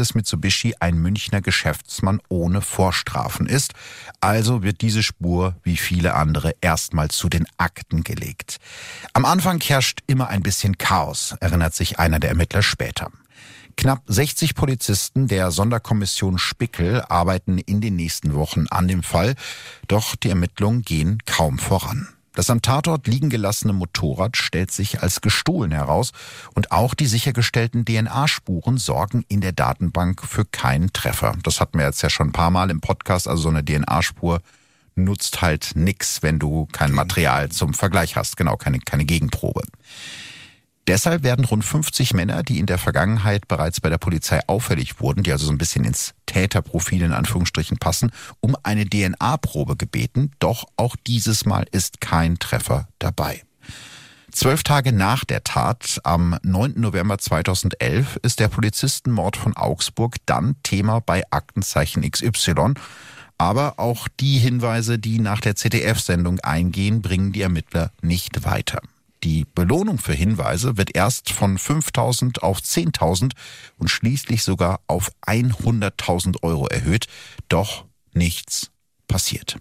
des Mitsubishi ein Münchner Geschäftsmann ohne Vorstrafen ist. Also wird diese Spur, wie viele andere, erstmal zu den Akten gelegt. Am Anfang herrscht immer ein bisschen Chaos, erinnert sich einer der Ermittler später. Knapp 60 Polizisten der Sonderkommission Spickel arbeiten in den nächsten Wochen an dem Fall, doch die Ermittlungen gehen kaum voran. Das am Tatort liegen gelassene Motorrad stellt sich als gestohlen heraus und auch die sichergestellten DNA-Spuren sorgen in der Datenbank für keinen Treffer. Das hatten wir jetzt ja schon ein paar Mal im Podcast, also so eine DNA-Spur nutzt halt nix, wenn du kein Material zum Vergleich hast, genau, keine Gegenprobe. Deshalb werden rund 50 Männer, die in der Vergangenheit bereits bei der Polizei auffällig wurden, die also so ein bisschen ins Täterprofil in Anführungsstrichen passen, um eine DNA-Probe gebeten. Doch auch dieses Mal ist kein Treffer dabei. 12 Tage nach der Tat, am 9. November 2011, ist der Polizistenmord von Augsburg dann Thema bei Aktenzeichen XY. Aber auch die Hinweise, die nach der ZDF-Sendung eingehen, bringen die Ermittler nicht weiter. Die Belohnung für Hinweise wird erst von 5.000 auf 10.000 und schließlich sogar auf 100.000 Euro erhöht. Doch nichts passiert.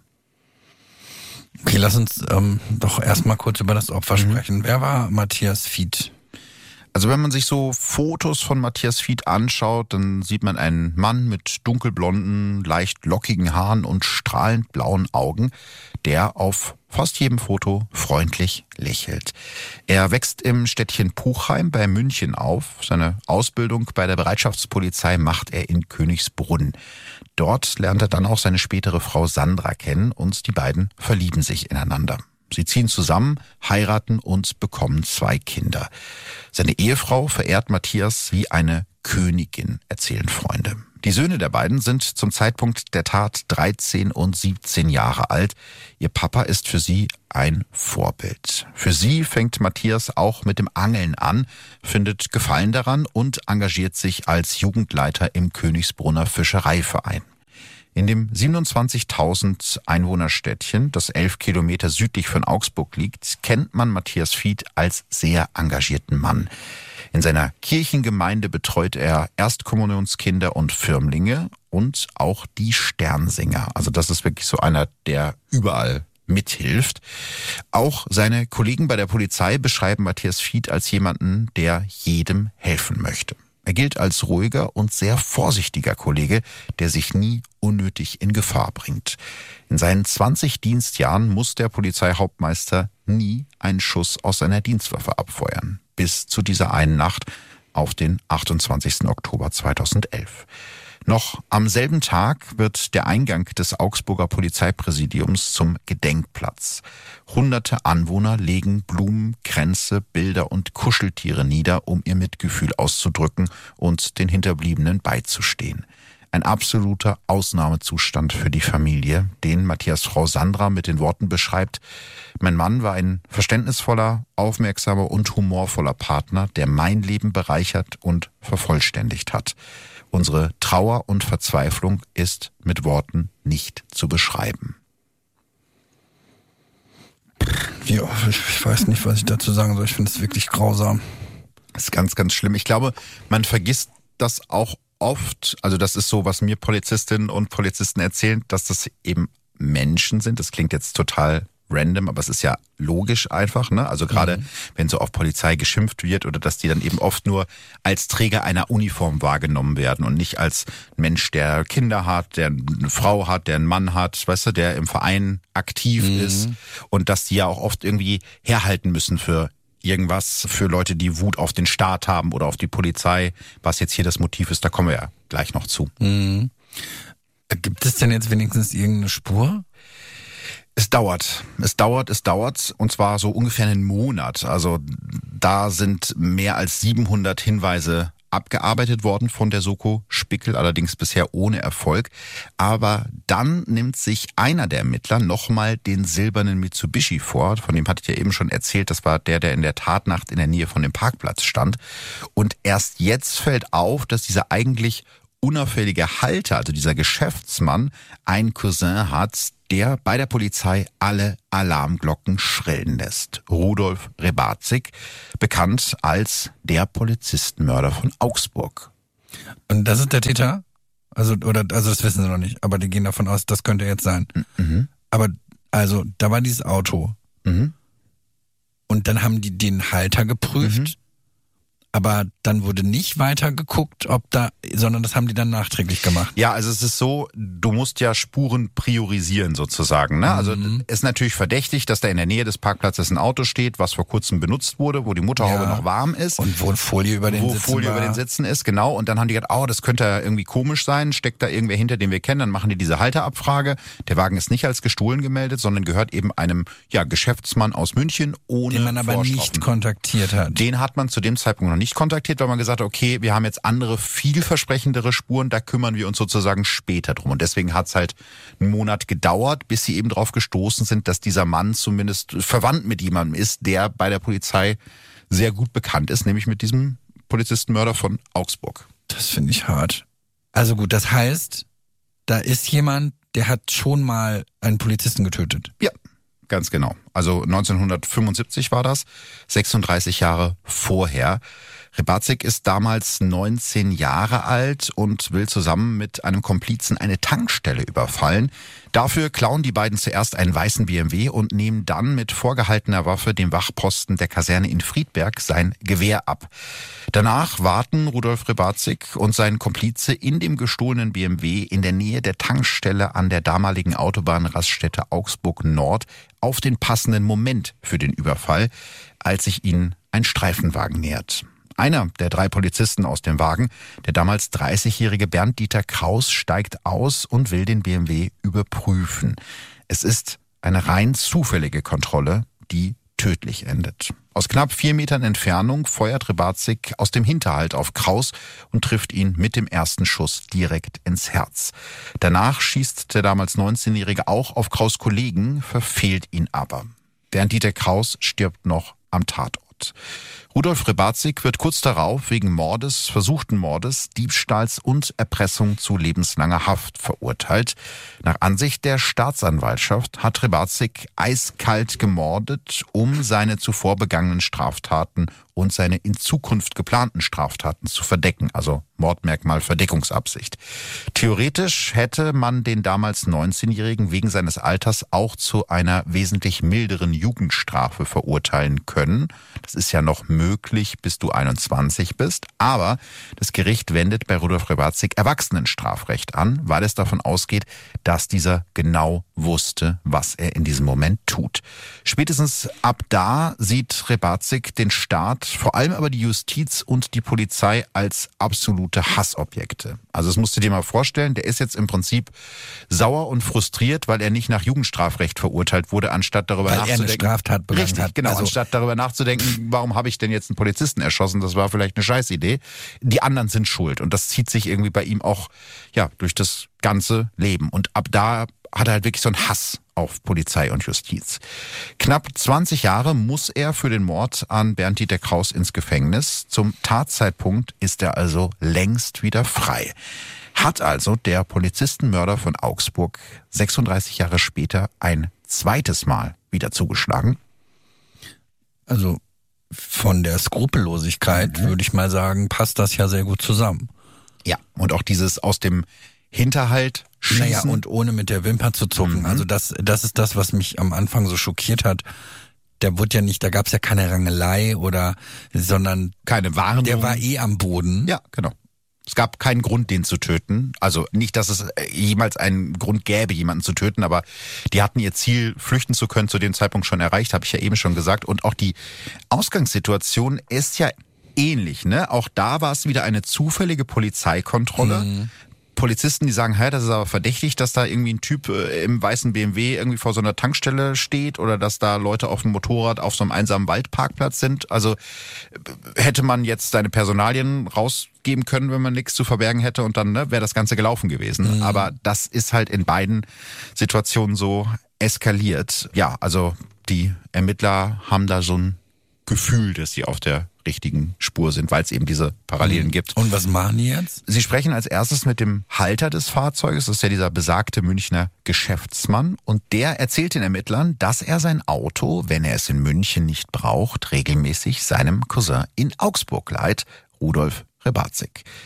Okay, lass uns doch erstmal kurz über das Opfer sprechen. Wer war Matthias Fied? Also wenn man sich so Fotos von Matthias Fied anschaut, dann sieht man einen Mann mit dunkelblonden, leicht lockigen Haaren und strahlend blauen Augen, der auf fast jedem Foto freundlich lächelt. Er wächst im Städtchen Puchheim bei München auf. Seine Ausbildung bei der Bereitschaftspolizei macht er in Königsbrunn. Dort lernt er dann auch seine spätere Frau Sandra kennen und die beiden verlieben sich ineinander. Sie ziehen zusammen, heiraten und bekommen 2 Kinder. Seine Ehefrau verehrt Matthias wie eine Königin, erzählen Freunde. Die Söhne der beiden sind zum Zeitpunkt der Tat 13 und 17 Jahre alt. Ihr Papa ist für sie ein Vorbild. Für sie fängt Matthias auch mit dem Angeln an, findet Gefallen daran und engagiert sich als Jugendleiter im Königsbrunner Fischereiverein. In dem 27.000 Einwohnerstädtchen, das 11 Kilometer südlich von Augsburg liegt, kennt man Matthias Fied als sehr engagierten Mann. In seiner Kirchengemeinde betreut er Erstkommunionskinder und Firmlinge und auch die Sternsinger. Also das ist wirklich so einer, der überall mithilft. Auch seine Kollegen bei der Polizei beschreiben Matthias Fied als jemanden, der jedem helfen möchte. Er gilt als ruhiger und sehr vorsichtiger Kollege, der sich nie unnötig in Gefahr bringt. In seinen 20 Dienstjahren muss der Polizeihauptmeister nie einen Schuss aus seiner Dienstwaffe abfeuern. Bis zu dieser einen Nacht auf den 28. Oktober 2011. Noch am selben Tag wird der Eingang des Augsburger Polizeipräsidiums zum Gedenkplatz. Hunderte Anwohner legen Blumen, Kränze, Bilder und Kuscheltiere nieder, um ihr Mitgefühl auszudrücken und den Hinterbliebenen beizustehen. Ein absoluter Ausnahmezustand für die Familie, den Matthias' Frau Sandra mit den Worten beschreibt: Mein Mann war ein verständnisvoller, aufmerksamer und humorvoller Partner, der mein Leben bereichert und vervollständigt hat. Unsere Trauer und Verzweiflung ist mit Worten nicht zu beschreiben. Ja, ich weiß nicht, was ich dazu sagen soll. Ich finde es wirklich grausam. Das ist ganz, ganz schlimm. Ich glaube, man vergisst das auch oft. Also das ist so, was mir Polizistinnen und Polizisten erzählen, dass das eben Menschen sind. Das klingt jetzt total random, aber es ist ja logisch einfach, ne? Also gerade wenn so auf Polizei geschimpft wird oder dass die dann eben oft nur als Träger einer Uniform wahrgenommen werden und nicht als Mensch, der Kinder hat, der eine Frau hat, der einen Mann hat, weißt du, der im Verein aktiv ist, und dass die ja auch oft irgendwie herhalten müssen für irgendwas, für Leute, die Wut auf den Staat haben oder auf die Polizei. Was jetzt hier das Motiv ist, da kommen wir ja gleich noch zu. Gibt es denn jetzt wenigstens irgendeine Spur? Es dauert. Und zwar so ungefähr einen Monat. Also da sind mehr als 700 Hinweise abgearbeitet worden von der Soko Spickel, allerdings bisher ohne Erfolg. Aber dann nimmt sich einer der Ermittler nochmal den silbernen Mitsubishi vor. Von dem hatte ich ja eben schon erzählt. Das war der in der Tatnacht in der Nähe von dem Parkplatz stand. Und erst jetzt fällt auf, dass dieser eigentlich unauffällige Halter, also dieser Geschäftsmann, einen Cousin hat, der bei der Polizei alle Alarmglocken schrillen lässt. Rudolf Rebatzig, bekannt als der Polizistenmörder von Augsburg. Und das ist der Täter? Also das wissen sie noch nicht, aber die gehen davon aus, das könnte jetzt sein. Mhm. Aber also, da war dieses Auto. Mhm. Und dann haben die den Halter geprüft. Aber dann wurde nicht weiter geguckt, sondern das haben die dann nachträglich gemacht. Ja, also es ist so, du musst ja Spuren priorisieren sozusagen. Ne? Also es ist natürlich verdächtig, dass da in der Nähe des Parkplatzes ein Auto steht, was vor kurzem benutzt wurde, wo die Motorhaube noch warm ist. Und wo Folie über den Sitzen ist, genau. Und dann haben die gedacht, das könnte ja irgendwie komisch sein, steckt da irgendwer hinter, den wir kennen. Dann machen die diese Halterabfrage. Der Wagen ist nicht als gestohlen gemeldet, sondern gehört eben einem Geschäftsmann aus München ohne den man aber Vorstrafen. nicht kontaktiert hat. Den hat man zu dem Zeitpunkt noch nicht kontaktiert, weil man gesagt hat, okay, wir haben jetzt andere, vielversprechendere Spuren, da kümmern wir uns sozusagen später drum. Und deswegen hat es halt einen Monat gedauert, bis sie eben drauf gestoßen sind, dass dieser Mann zumindest verwandt mit jemandem ist, der bei der Polizei sehr gut bekannt ist, nämlich mit diesem Polizistenmörder von Augsburg. Das finde ich hart. Also gut, das heißt, da ist jemand, der hat schon mal einen Polizisten getötet. Ja. Ganz genau. Also 1975 war das, 36 Jahre vorher. Hrybatzik ist damals 19 Jahre alt und will zusammen mit einem Komplizen eine Tankstelle überfallen. Dafür klauen die beiden zuerst einen weißen BMW und nehmen dann mit vorgehaltener Waffe dem Wachposten der Kaserne in Friedberg sein Gewehr ab. Danach warten Rudolf Hrybatzik und sein Komplize in dem gestohlenen BMW in der Nähe der Tankstelle an der damaligen Autobahnraststätte Augsburg Nord auf den passenden Moment für den Überfall, als sich ihnen ein Streifenwagen nähert. Einer der 3 Polizisten aus dem Wagen, der damals 30-jährige Bernd-Dieter Kraus, steigt aus und will den BMW überprüfen. Es ist eine rein zufällige Kontrolle, die tödlich endet. Aus knapp 4 Metern Entfernung feuert Hrybatzik aus dem Hinterhalt auf Kraus und trifft ihn mit dem ersten Schuss direkt ins Herz. Danach schießt der damals 19-Jährige auch auf Kraus' Kollegen, verfehlt ihn aber. Bernd-Dieter Kraus stirbt noch am Tatort. Rudolf Hrybatzik wird kurz darauf wegen Mordes, versuchten Mordes, Diebstahls und Erpressung zu lebenslanger Haft verurteilt. Nach Ansicht der Staatsanwaltschaft hat Hrybatzik eiskalt gemordet, um seine zuvor begangenen Straftaten und seine in Zukunft geplanten Straftaten zu verdecken, also Mordmerkmal Verdeckungsabsicht. Theoretisch hätte man den damals 19-Jährigen wegen seines Alters auch zu einer wesentlich milderen Jugendstrafe verurteilen können. Das ist ja noch möglich, bis du 21 bist. Aber das Gericht wendet bei Rudolf Hrybatzik Erwachsenenstrafrecht an, weil es davon ausgeht, dass dieser genau wusste, was er in diesem Moment tut. Spätestens ab da sieht Hrybatzik den Staat, vor allem aber die Justiz und die Polizei als absolute Hassobjekte. Also das musst du dir mal vorstellen, der ist jetzt im Prinzip sauer und frustriert, weil er nicht nach Jugendstrafrecht verurteilt wurde, anstatt darüber nachzudenken. Weil er eine Straftat begangen hat. Richtig, genau. Also, anstatt darüber nachzudenken, warum habe ich denn jetzt einen Polizisten erschossen, das war vielleicht eine Scheißidee. Die anderen sind schuld und das zieht sich irgendwie bei ihm auch durch das ganze Leben. Und ab da hat er halt wirklich so einen Hass auf Polizei und Justiz. Knapp 20 Jahre muss er für den Mord an Bernd-Dieter Kraus ins Gefängnis. Zum Tatzeitpunkt ist er also längst wieder frei. Hat also der Polizistenmörder von Augsburg 36 Jahre später ein zweites Mal wieder zugeschlagen? Also von der Skrupellosigkeit würde ich mal sagen, passt das ja sehr gut zusammen. Ja, und auch dieses aus dem Hinterhalt schießen. Naja, und ohne mit der Wimper zu zucken. Also das ist das, was mich am Anfang so schockiert hat. Der wurde ja nicht, da gab es ja keine Rangelei sondern keine Warnung. Der war am Boden. Ja, genau. Es gab keinen Grund, den zu töten. Also nicht, dass es jemals einen Grund gäbe, jemanden zu töten, aber die hatten ihr Ziel, flüchten zu können, zu dem Zeitpunkt schon erreicht, habe ich ja eben schon gesagt. Und auch die Ausgangssituation ist ja ähnlich, ne? Auch da war es wieder eine zufällige Polizeikontrolle. Polizisten, die sagen, das ist aber verdächtig, dass da irgendwie ein Typ im weißen BMW irgendwie vor so einer Tankstelle steht oder dass da Leute auf dem Motorrad auf so einem einsamen Waldparkplatz sind. Also hätte man jetzt seine Personalien rausgeben können, wenn man nichts zu verbergen hätte und dann wäre das Ganze gelaufen gewesen. Aber das ist halt in beiden Situationen so eskaliert. Ja, also die Ermittler haben da so ein Gefühl, dass sie auf der richtigen Spur sind, weil es eben diese Parallelen gibt. Und was machen die jetzt? Sie sprechen als erstes mit dem Halter des Fahrzeuges, das ist ja dieser besagte Münchner Geschäftsmann, und der erzählt den Ermittlern, dass er sein Auto, wenn er es in München nicht braucht, regelmäßig seinem Cousin in Augsburg leiht, Rudolf Hrybatzik.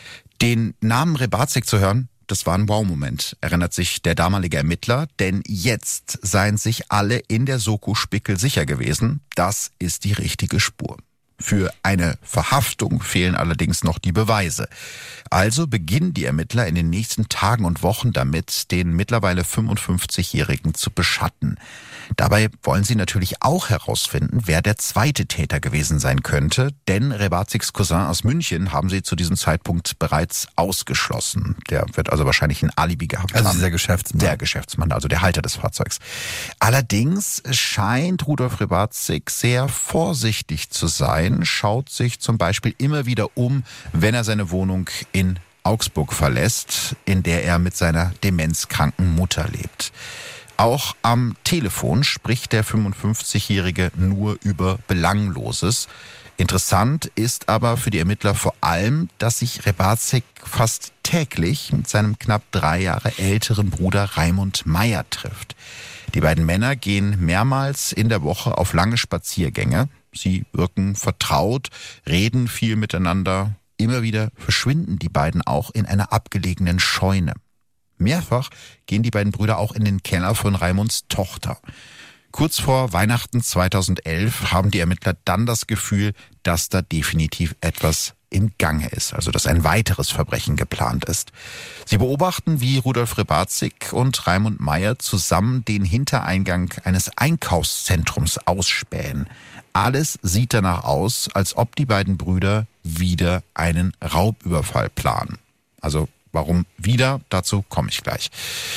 Den Namen Rebarczyk zu hören, das war ein Wow-Moment, erinnert sich der damalige Ermittler, denn jetzt seien sich alle in der Soko Spickel sicher gewesen, das ist die richtige Spur. Für eine Verhaftung fehlen allerdings noch die Beweise. Also beginnen die Ermittler in den nächsten Tagen und Wochen damit, den mittlerweile 55-Jährigen zu beschatten. Dabei wollen sie natürlich auch herausfinden, wer der zweite Täter gewesen sein könnte, denn Rebarczyks Cousin aus München haben sie zu diesem Zeitpunkt bereits ausgeschlossen. Der wird also wahrscheinlich ein Alibi gehabt haben. Also dieser Geschäftsmann. Der Geschäftsmann, also der Halter des Fahrzeugs. Allerdings scheint Rudolf Rebarczyk sehr vorsichtig zu sein, schaut sich zum Beispiel immer wieder um, wenn er seine Wohnung in Augsburg verlässt, in der er mit seiner demenzkranken Mutter lebt. Auch am Telefon spricht der 55-Jährige nur über Belangloses. Interessant ist aber für die Ermittler vor allem, dass sich Rebarczyk fast täglich mit seinem knapp 3 Jahre älteren Bruder Raimund Meyer trifft. Die beiden Männer gehen mehrmals in der Woche auf lange Spaziergänge. Sie wirken vertraut, reden viel miteinander. Immer wieder verschwinden die beiden auch in einer abgelegenen Scheune. Mehrfach gehen die beiden Brüder auch in den Keller von Raimunds Tochter. Kurz vor Weihnachten 2011 haben die Ermittler dann das Gefühl, dass da definitiv etwas im Gange ist, also dass ein weiteres Verbrechen geplant ist. Sie beobachten, wie Rudolf Rebarczyk und Raimund Meyer zusammen den Hintereingang eines Einkaufszentrums ausspähen. Alles sieht danach aus, als ob die beiden Brüder wieder einen Raubüberfall planen. Also warum wieder? Dazu komme ich gleich.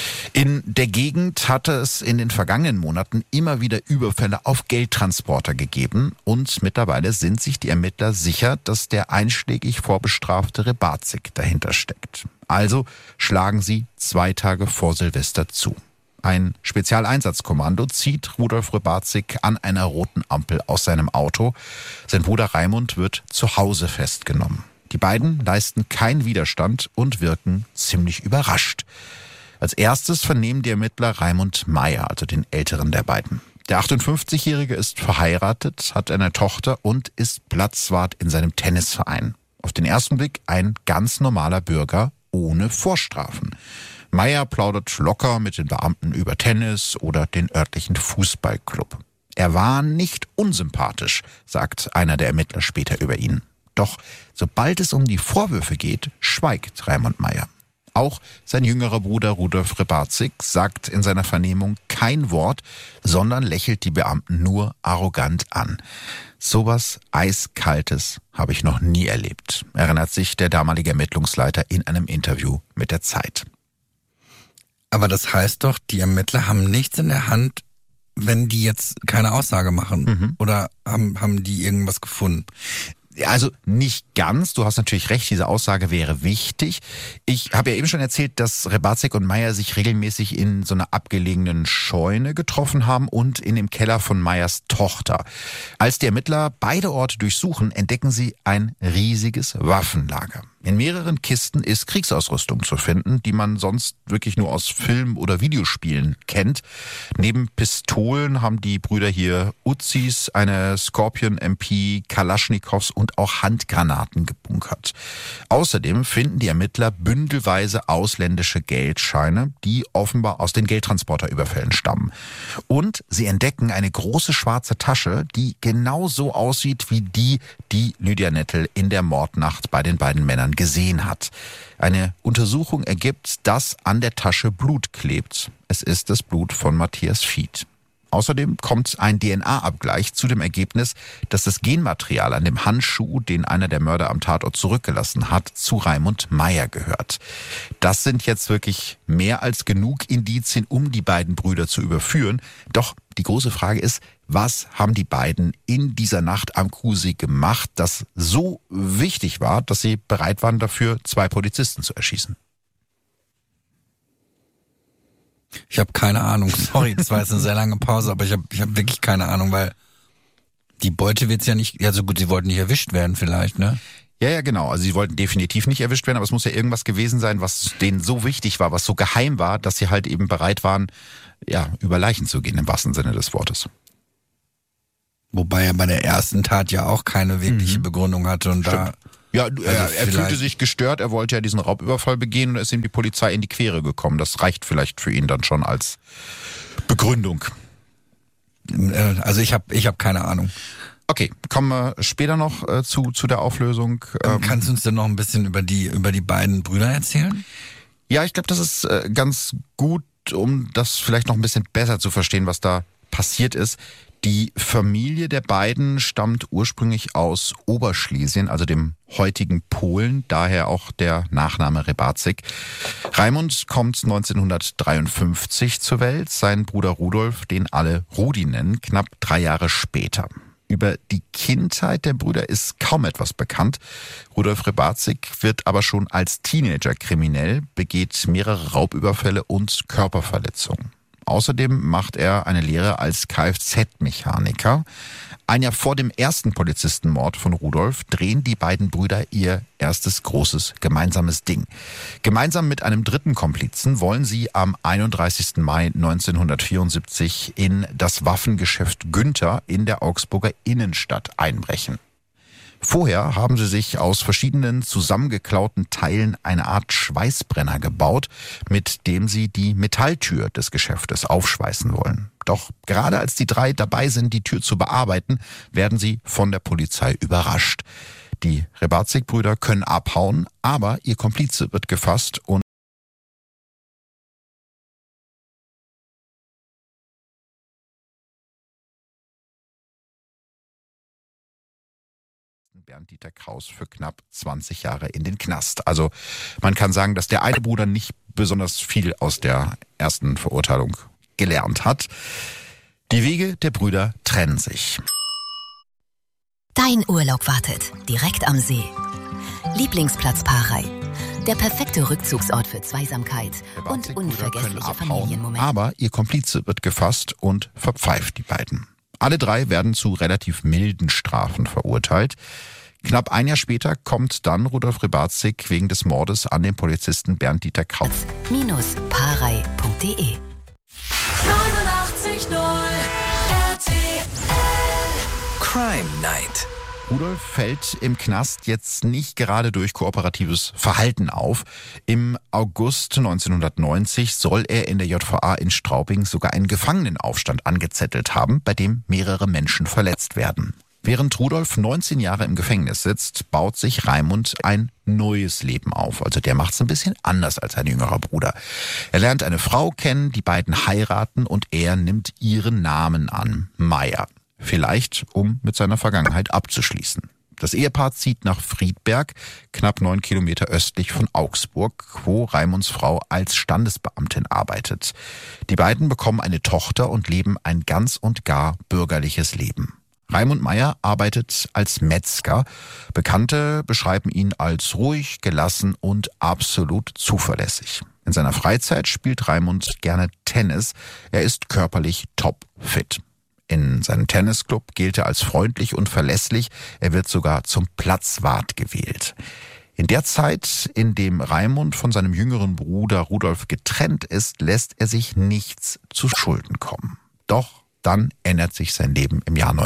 In der Gegend hatte es in den vergangenen Monaten immer wieder Überfälle auf Geldtransporter gegeben und mittlerweile sind sich die Ermittler sicher, dass der einschlägig vorbestrafte Rebarczyk dahinter steckt. Also schlagen sie 2 Tage vor Silvester zu. Ein Spezialeinsatzkommando zieht Rudolf Rebarczyk an einer roten Ampel aus seinem Auto. Sein Bruder Raimund wird zu Hause festgenommen. Die beiden leisten keinen Widerstand und wirken ziemlich überrascht. Als erstes vernehmen die Ermittler Raimund Meyer, also den älteren der beiden. Der 58-Jährige ist verheiratet, hat eine Tochter und ist Platzwart in seinem Tennisverein. Auf den ersten Blick ein ganz normaler Bürger ohne Vorstrafen. Meyer plaudert locker mit den Beamten über Tennis oder den örtlichen Fußballclub. Er war nicht unsympathisch, sagt einer der Ermittler später über ihn. Doch sobald es um die Vorwürfe geht, schweigt Raimund Meyer. Auch sein jüngerer Bruder Rudolf Rebarczyk sagt in seiner Vernehmung kein Wort, sondern lächelt die Beamten nur arrogant an. Sowas Eiskaltes habe ich noch nie erlebt, erinnert sich der damalige Ermittlungsleiter in einem Interview mit der Zeit. Aber das heißt doch, die Ermittler haben nichts in der Hand, wenn die jetzt keine Aussage machen. Oder haben die irgendwas gefunden? Also nicht ganz, du hast natürlich recht, diese Aussage wäre wichtig. Ich habe ja eben schon erzählt, dass Rebarczyk und Meyer sich regelmäßig in so einer abgelegenen Scheune getroffen haben und in dem Keller von Meyers Tochter. Als die Ermittler beide Orte durchsuchen, entdecken sie ein riesiges Waffenlager. In mehreren Kisten ist Kriegsausrüstung zu finden, die man sonst wirklich nur aus Film- oder Videospielen kennt. Neben Pistolen haben die Brüder hier Uzis, eine Scorpion MP, Kalaschnikows und auch Handgranaten gebunkert. Außerdem finden die Ermittler bündelweise ausländische Geldscheine, die offenbar aus den Geldtransporterüberfällen stammen. Und sie entdecken eine große schwarze Tasche, die genau so aussieht wie die Lydia Nettel in der Mordnacht bei den beiden Männern gesehen hat. Eine Untersuchung ergibt, dass an der Tasche Blut klebt. Es ist das Blut von Matthias Fied. Außerdem kommt ein DNA-Abgleich zu dem Ergebnis, dass das Genmaterial an dem Handschuh, den einer der Mörder am Tatort zurückgelassen hat, zu Raimund Meyer gehört. Das sind jetzt wirklich mehr als genug Indizien, um die beiden Brüder zu überführen. Doch die große Frage ist, was haben die beiden in dieser Nacht am Kuhsee gemacht, das so wichtig war, dass sie bereit waren, dafür 2 Polizisten zu erschießen? Ich habe keine Ahnung. Sorry, das war jetzt eine sehr lange Pause, aber ich hab wirklich keine Ahnung, weil die Beute wird's ja nicht, ja so gut, sie wollten nicht erwischt werden vielleicht, ne? Ja, genau. Also sie wollten definitiv nicht erwischt werden, aber es muss ja irgendwas gewesen sein, was denen so wichtig war, was so geheim war, dass sie halt eben bereit waren, ja, über Leichen zu gehen, im wahrsten Sinne des Wortes. Wobei er bei der ersten Tat ja auch keine wirkliche Begründung hatte und Stimmt. Ja, er fühlte sich gestört, er wollte ja diesen Raubüberfall begehen und da ist ihm die Polizei in die Quere gekommen. Das reicht vielleicht für ihn dann schon als Begründung. Also ich hab keine Ahnung. Okay, kommen wir später noch zu der Auflösung. Kannst du uns denn noch ein bisschen über die beiden Brüder erzählen? Ja, ich glaube, das ist ganz gut, um das vielleicht noch ein bisschen besser zu verstehen, was da passiert ist. Die Familie der beiden stammt ursprünglich aus Oberschlesien, also dem heutigen Polen, daher auch der Nachname Rybaczyk. Raimund kommt 1953 zur Welt, sein Bruder Rudolf, den alle Rudi nennen, knapp 3 Jahre später. Über die Kindheit der Brüder ist kaum etwas bekannt. Rudolf Rybaczyk wird aber schon als Teenager kriminell, begeht mehrere Raubüberfälle und Körperverletzungen. Außerdem macht er eine Lehre als Kfz-Mechaniker. Ein Jahr vor dem ersten Polizistenmord von Rudolf drehen die beiden Brüder ihr erstes großes gemeinsames Ding. Gemeinsam mit einem dritten Komplizen wollen sie am 31. Mai 1974 in das Waffengeschäft Günther in der Augsburger Innenstadt einbrechen. Vorher haben sie sich aus verschiedenen zusammengeklauten Teilen eine Art Schweißbrenner gebaut, mit dem sie die Metalltür des Geschäftes aufschweißen wollen. Doch gerade als die drei dabei sind, die Tür zu bearbeiten, werden sie von der Polizei überrascht. Die Rybaczyk-Brüder können abhauen, aber ihr Komplize wird gefasst und Bernd-Dieter Kraus für knapp 20 Jahre in den Knast. Also man kann sagen, dass der eine Bruder nicht besonders viel aus der ersten Verurteilung gelernt hat. Die Wege der Brüder trennen sich. Dein Urlaub wartet, direkt am See. Lieblingsplatz Parei. Der perfekte Rückzugsort für Zweisamkeit und unvergessliche Familienmomente. Aber ihr Komplize wird gefasst und verpfeift die beiden. Alle drei werden zu relativ milden Strafen verurteilt. Knapp ein Jahr später kommt dann Rudolf Rybaczyk wegen des Mordes an den Polizisten Bernd-Dieter Kraus. -parei.de 89.0 RTL Crime Night. Rudolf fällt im Knast jetzt nicht gerade durch kooperatives Verhalten auf. Im August 1990 soll er in der JVA in Straubing sogar einen Gefangenenaufstand angezettelt haben, bei dem mehrere Menschen verletzt werden. Während Rudolf 19 Jahre im Gefängnis sitzt, baut sich Raimund ein neues Leben auf. Also der macht es ein bisschen anders als sein jüngerer Bruder. Er lernt eine Frau kennen, die beiden heiraten und er nimmt ihren Namen an, Meier. Vielleicht, um mit seiner Vergangenheit abzuschließen. Das Ehepaar zieht nach Friedberg, knapp 9 Kilometer östlich von Augsburg, wo Raimunds Frau als Standesbeamtin arbeitet. Die beiden bekommen eine Tochter und leben ein ganz und gar bürgerliches Leben. Raimund Meier arbeitet als Metzger. Bekannte beschreiben ihn als ruhig, gelassen und absolut zuverlässig. In seiner Freizeit spielt Raimund gerne Tennis. Er ist körperlich topfit. In seinem Tennisclub gilt er als freundlich und verlässlich. Er wird sogar zum Platzwart gewählt. In der Zeit, in dem Raimund von seinem jüngeren Bruder Rudolf getrennt ist, lässt er sich nichts zu Schulden kommen. Doch dann ändert sich sein Leben im Jahr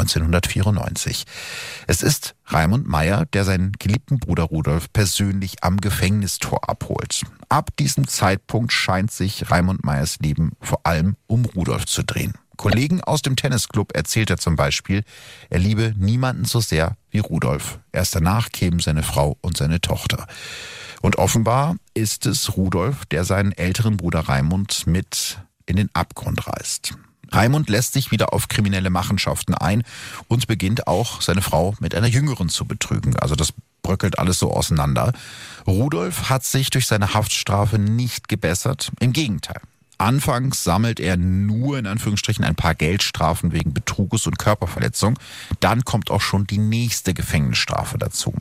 1994. Es ist Raimund Meier, der seinen geliebten Bruder Rudolf persönlich am Gefängnistor abholt. Ab diesem Zeitpunkt scheint sich Raimund Meiers Leben vor allem um Rudolf zu drehen. Kollegen aus dem Tennisclub erzählt er zum Beispiel, er liebe niemanden so sehr wie Rudolf. Erst danach kämen seine Frau und seine Tochter. Und offenbar ist es Rudolf, der seinen älteren Bruder Raimund mit in den Abgrund reißt. Raimund lässt sich wieder auf kriminelle Machenschaften ein und beginnt auch, seine Frau mit einer jüngeren zu betrügen. Also das bröckelt alles so auseinander. Rudolf hat sich durch seine Haftstrafe nicht gebessert. Im Gegenteil. Anfangs sammelt er nur in Anführungsstrichen ein paar Geldstrafen wegen Betruges und Körperverletzung. Dann kommt auch schon die nächste Gefängnisstrafe dazu.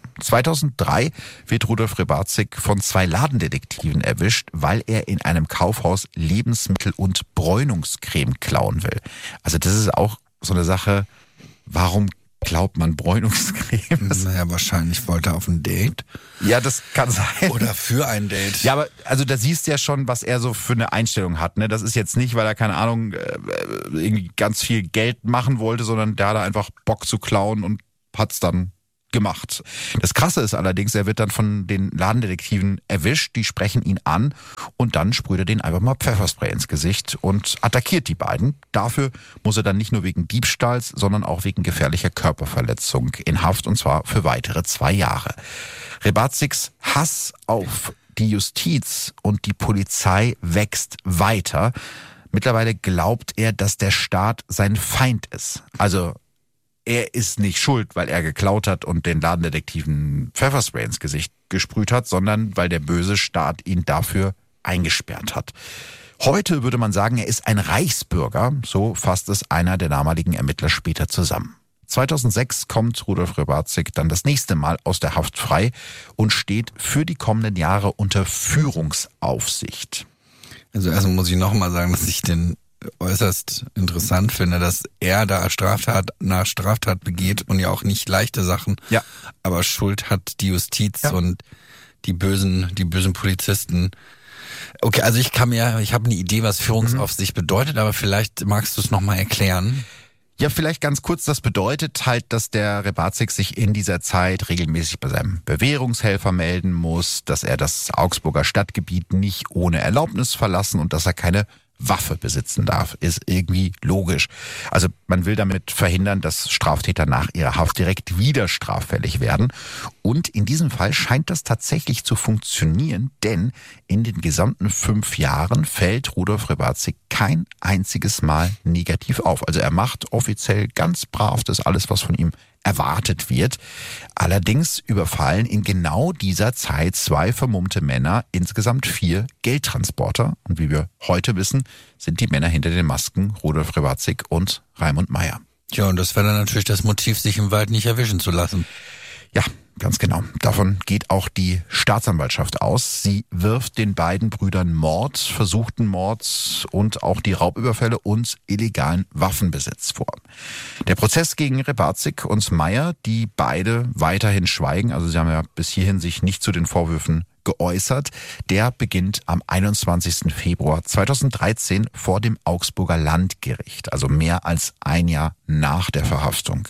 2003 wird Rudolf Rybaczyk von 2 Ladendetektiven erwischt, weil er in einem Kaufhaus Lebensmittel und Bräunungscreme klauen will. Also das ist auch so eine Sache, warum klaut man Bräunungscreme? Naja, wahrscheinlich wollte er auf ein Date. Ja, das kann sein. Oder für ein Date. Ja, aber also da siehst du ja schon, was er so für eine Einstellung hat. Ne? Das ist jetzt nicht, weil er, keine Ahnung, irgendwie ganz viel Geld machen wollte, sondern der hat einfach Bock zu klauen und hat's dann gemacht. Das Krasse ist allerdings, er wird dann von den Ladendetektiven erwischt, die sprechen ihn an und dann sprüht er denen einfach mal Pfefferspray ins Gesicht und attackiert die beiden. Dafür muss er dann nicht nur wegen Diebstahls, sondern auch wegen gefährlicher Körperverletzung in Haft und zwar für weitere 2 Jahre. Rebaciks Hass auf die Justiz und die Polizei wächst weiter. Mittlerweile glaubt er, dass der Staat sein Feind ist. Also er ist nicht schuld, weil er geklaut hat und den Ladendetektiven Pfefferspray ins Gesicht gesprüht hat, sondern weil der böse Staat ihn dafür eingesperrt hat. Heute würde man sagen, er ist ein Reichsbürger, so fasst es einer der damaligen Ermittler später zusammen. 2006 kommt Rudolf Hrabacik dann das nächste Mal aus der Haft frei und steht für die kommenden Jahre unter Führungsaufsicht. Also erstmal muss ich nochmal sagen, dass ich den äußerst interessant finde, dass er da Straftat nach Straftat begeht und ja auch nicht leichte Sachen, ja. Aber Schuld hat die Justiz und die bösen Polizisten. Okay, also ich habe eine Idee, was Führungsaufsicht bedeutet, aber vielleicht magst du es nochmal erklären. Ja, vielleicht ganz kurz, das bedeutet halt, dass der Hrabacik sich in dieser Zeit regelmäßig bei seinem Bewährungshelfer melden muss, dass er das Augsburger Stadtgebiet nicht ohne Erlaubnis verlassen und dass er keine Waffe besitzen darf, ist irgendwie logisch. Also man will damit verhindern, dass Straftäter nach ihrer Haft direkt wieder straffällig werden. Und in diesem Fall scheint das tatsächlich zu funktionieren, denn in den gesamten 5 Jahren fällt Rudolf Hrabacik kein einziges Mal negativ auf. Also er macht offiziell ganz brav das alles, was von ihm erwartet wird. Allerdings überfallen in genau dieser Zeit 2 vermummte Männer insgesamt 4 Geldtransporter. Und wie wir heute wissen, sind die Männer hinter den Masken Rudolf Hrabacik und Raimund Meyer. Ja, und das wäre dann natürlich das Motiv, sich im Wald nicht erwischen zu lassen. Ja, ganz genau. Davon geht auch die Staatsanwaltschaft aus. Sie wirft den beiden Brüdern Mord, versuchten Mord und auch die Raubüberfälle und illegalen Waffenbesitz vor. Der Prozess gegen Hrabacik und Meyer, die beide weiterhin schweigen, also sie haben ja bis hierhin sich nicht zu den Vorwürfen geäußert, der beginnt am 21. Februar 2013 vor dem Augsburger Landgericht, also mehr als 1 Jahr nach der Verhaftung.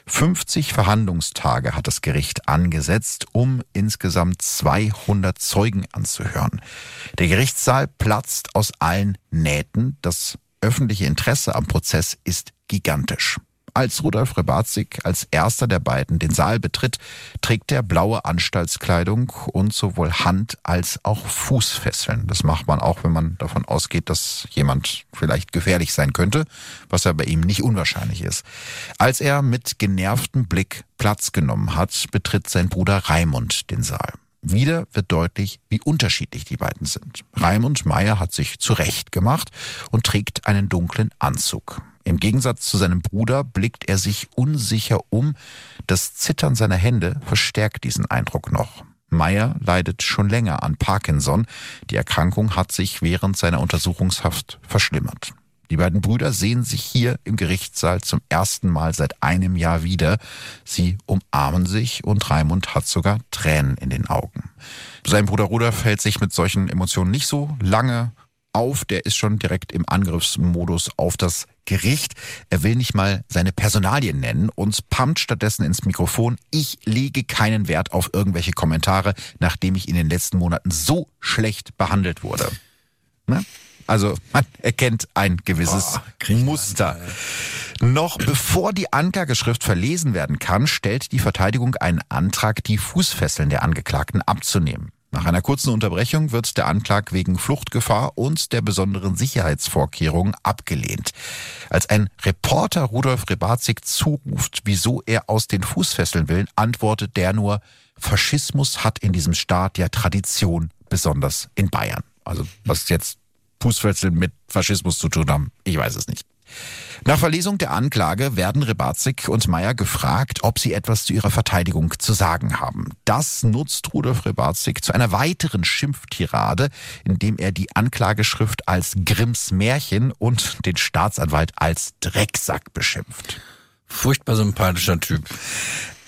50 Verhandlungstage hat das Gericht angesetzt, um insgesamt 200 Zeugen anzuhören. Der Gerichtssaal platzt aus allen Nähten. Das öffentliche Interesse am Prozess ist gigantisch. Als Rudolf Hrabacik als erster der beiden den Saal betritt, trägt er blaue Anstaltskleidung und sowohl Hand- als auch Fußfesseln. Das macht man auch, wenn man davon ausgeht, dass jemand vielleicht gefährlich sein könnte, was ja bei ihm nicht unwahrscheinlich ist. Als er mit genervtem Blick Platz genommen hat, betritt sein Bruder Raimund den Saal. Wieder wird deutlich, wie unterschiedlich die beiden sind. Raimund Meyer hat sich zurechtgemacht und trägt einen dunklen Anzug. Im Gegensatz zu seinem Bruder blickt er sich unsicher um. Das Zittern seiner Hände verstärkt diesen Eindruck noch. Meyer leidet schon länger an Parkinson. Die Erkrankung hat sich während seiner Untersuchungshaft verschlimmert. Die beiden Brüder sehen sich hier im Gerichtssaal zum ersten Mal seit 1 Jahr wieder. Sie umarmen sich und Raimund hat sogar Tränen in den Augen. Sein Bruder Rudolf hält sich mit solchen Emotionen nicht so lange auf. Der ist schon direkt im Angriffsmodus auf das Gericht. Er will nicht mal seine Personalien nennen und pumpt stattdessen ins Mikrofon: Ich lege keinen Wert auf irgendwelche Kommentare, nachdem ich in den letzten Monaten so schlecht behandelt wurde. Ne? Also man erkennt ein gewisses Muster. Noch bevor die Anklageschrift verlesen werden kann, stellt die Verteidigung einen Antrag, die Fußfesseln der Angeklagten abzunehmen. Nach einer kurzen Unterbrechung wird der Antrag wegen Fluchtgefahr und der besonderen Sicherheitsvorkehrungen abgelehnt. Als ein Reporter Rudolf Hrabacik zuruft, wieso er aus den Fußfesseln will, antwortet der nur: Faschismus hat in diesem Staat ja Tradition, besonders in Bayern. Also was jetzt Fußfesseln mit Faschismus zu tun haben, ich weiß es nicht. Nach Verlesung der Anklage werden Hrabacik und Meyer gefragt, ob sie etwas zu ihrer Verteidigung zu sagen haben. Das nutzt Rudolf Hrabacik zu einer weiteren Schimpftirade, indem er die Anklageschrift als Grimms Märchen und den Staatsanwalt als Drecksack beschimpft. Furchtbar sympathischer Typ.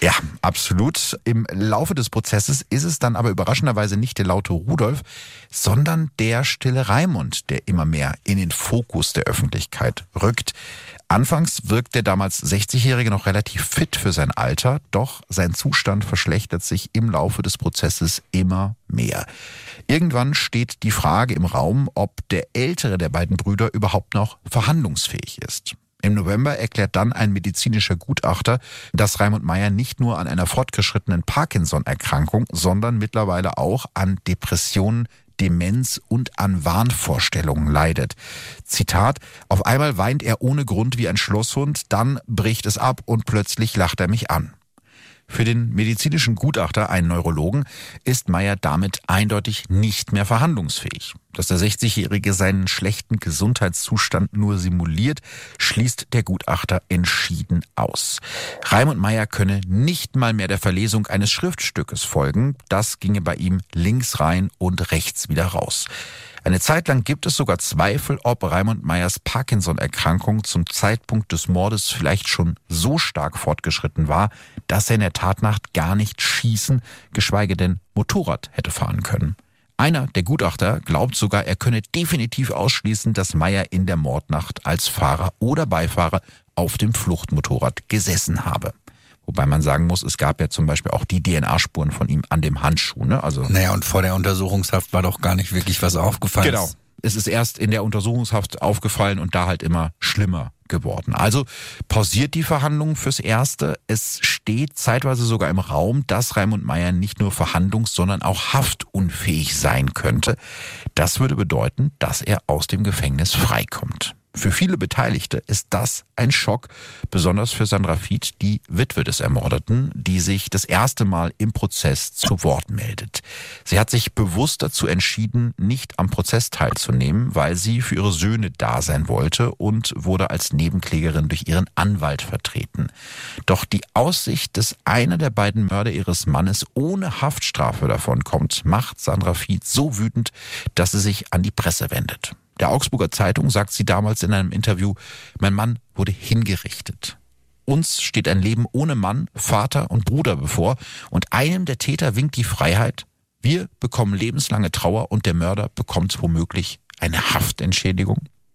Ja, absolut. Im Laufe des Prozesses ist es dann aber überraschenderweise nicht der laute Rudolf, sondern der stille Raimund, der immer mehr in den Fokus der Öffentlichkeit rückt. Anfangs wirkt der damals 60-Jährige noch relativ fit für sein Alter, doch sein Zustand verschlechtert sich im Laufe des Prozesses immer mehr. Irgendwann steht die Frage im Raum, ob der ältere der beiden Brüder überhaupt noch verhandlungsfähig ist. Im November erklärt dann ein medizinischer Gutachter, dass Raimund Meyer nicht nur an einer fortgeschrittenen Parkinson-Erkrankung, sondern mittlerweile auch an Depressionen, Demenz und an Wahnvorstellungen leidet. Zitat: Auf einmal weint er ohne Grund wie ein Schlosshund, dann bricht es ab und plötzlich lacht er mich an. Für den medizinischen Gutachter, einen Neurologen, ist Meyer damit eindeutig nicht mehr verhandlungsfähig. Dass der 60-Jährige seinen schlechten Gesundheitszustand nur simuliert, schließt der Gutachter entschieden aus. Raimund Meyer könne nicht mal mehr der Verlesung eines Schriftstückes folgen. Das ginge bei ihm links rein und rechts wieder raus. Eine Zeit lang gibt es sogar Zweifel, ob Raimund Meyers Parkinson-Erkrankung zum Zeitpunkt des Mordes vielleicht schon so stark fortgeschritten war, dass er in der Tatnacht gar nicht schießen, geschweige denn Motorrad hätte fahren können. Einer der Gutachter glaubt sogar, er könne definitiv ausschließen, dass Meyer in der Mordnacht als Fahrer oder Beifahrer auf dem Fluchtmotorrad gesessen habe. Wobei man sagen muss, es gab ja zum Beispiel auch die DNA-Spuren von ihm an dem Handschuh. Ne? Also naja, und vor der Untersuchungshaft war doch gar nicht wirklich was aufgefallen. Genau. Es ist erst in der Untersuchungshaft aufgefallen und da halt immer schlimmer geworden. Also pausiert die Verhandlungen fürs Erste. Es steht zeitweise sogar im Raum, dass Raimund Meyer nicht nur verhandlungs-, sondern auch haftunfähig sein könnte. Das würde bedeuten, dass er aus dem Gefängnis freikommt. Für viele Beteiligte ist das ein Schock, besonders für Sandra Fieth, die Witwe des Ermordeten, die sich das erste Mal im Prozess zu Wort meldet. Sie hat sich bewusst dazu entschieden, nicht am Prozess teilzunehmen, weil sie für ihre Söhne da sein wollte und wurde als Nebenklägerin durch ihren Anwalt vertreten. Doch die Aussicht, dass einer der beiden Mörder ihres Mannes ohne Haftstrafe davonkommt, macht Sandra Fieth so wütend, dass sie sich an die Presse wendet. Der Augsburger Zeitung sagt sie damals in einem Interview: Mein Mann wurde hingerichtet. Uns steht ein Leben ohne Mann, Vater und Bruder bevor und einem der Täter winkt die Freiheit. Wir bekommen lebenslange Trauer und der Mörder bekommt womöglich eine Haftentschädigung.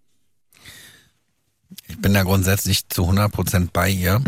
Ich bin da grundsätzlich zu 100% bei ihr.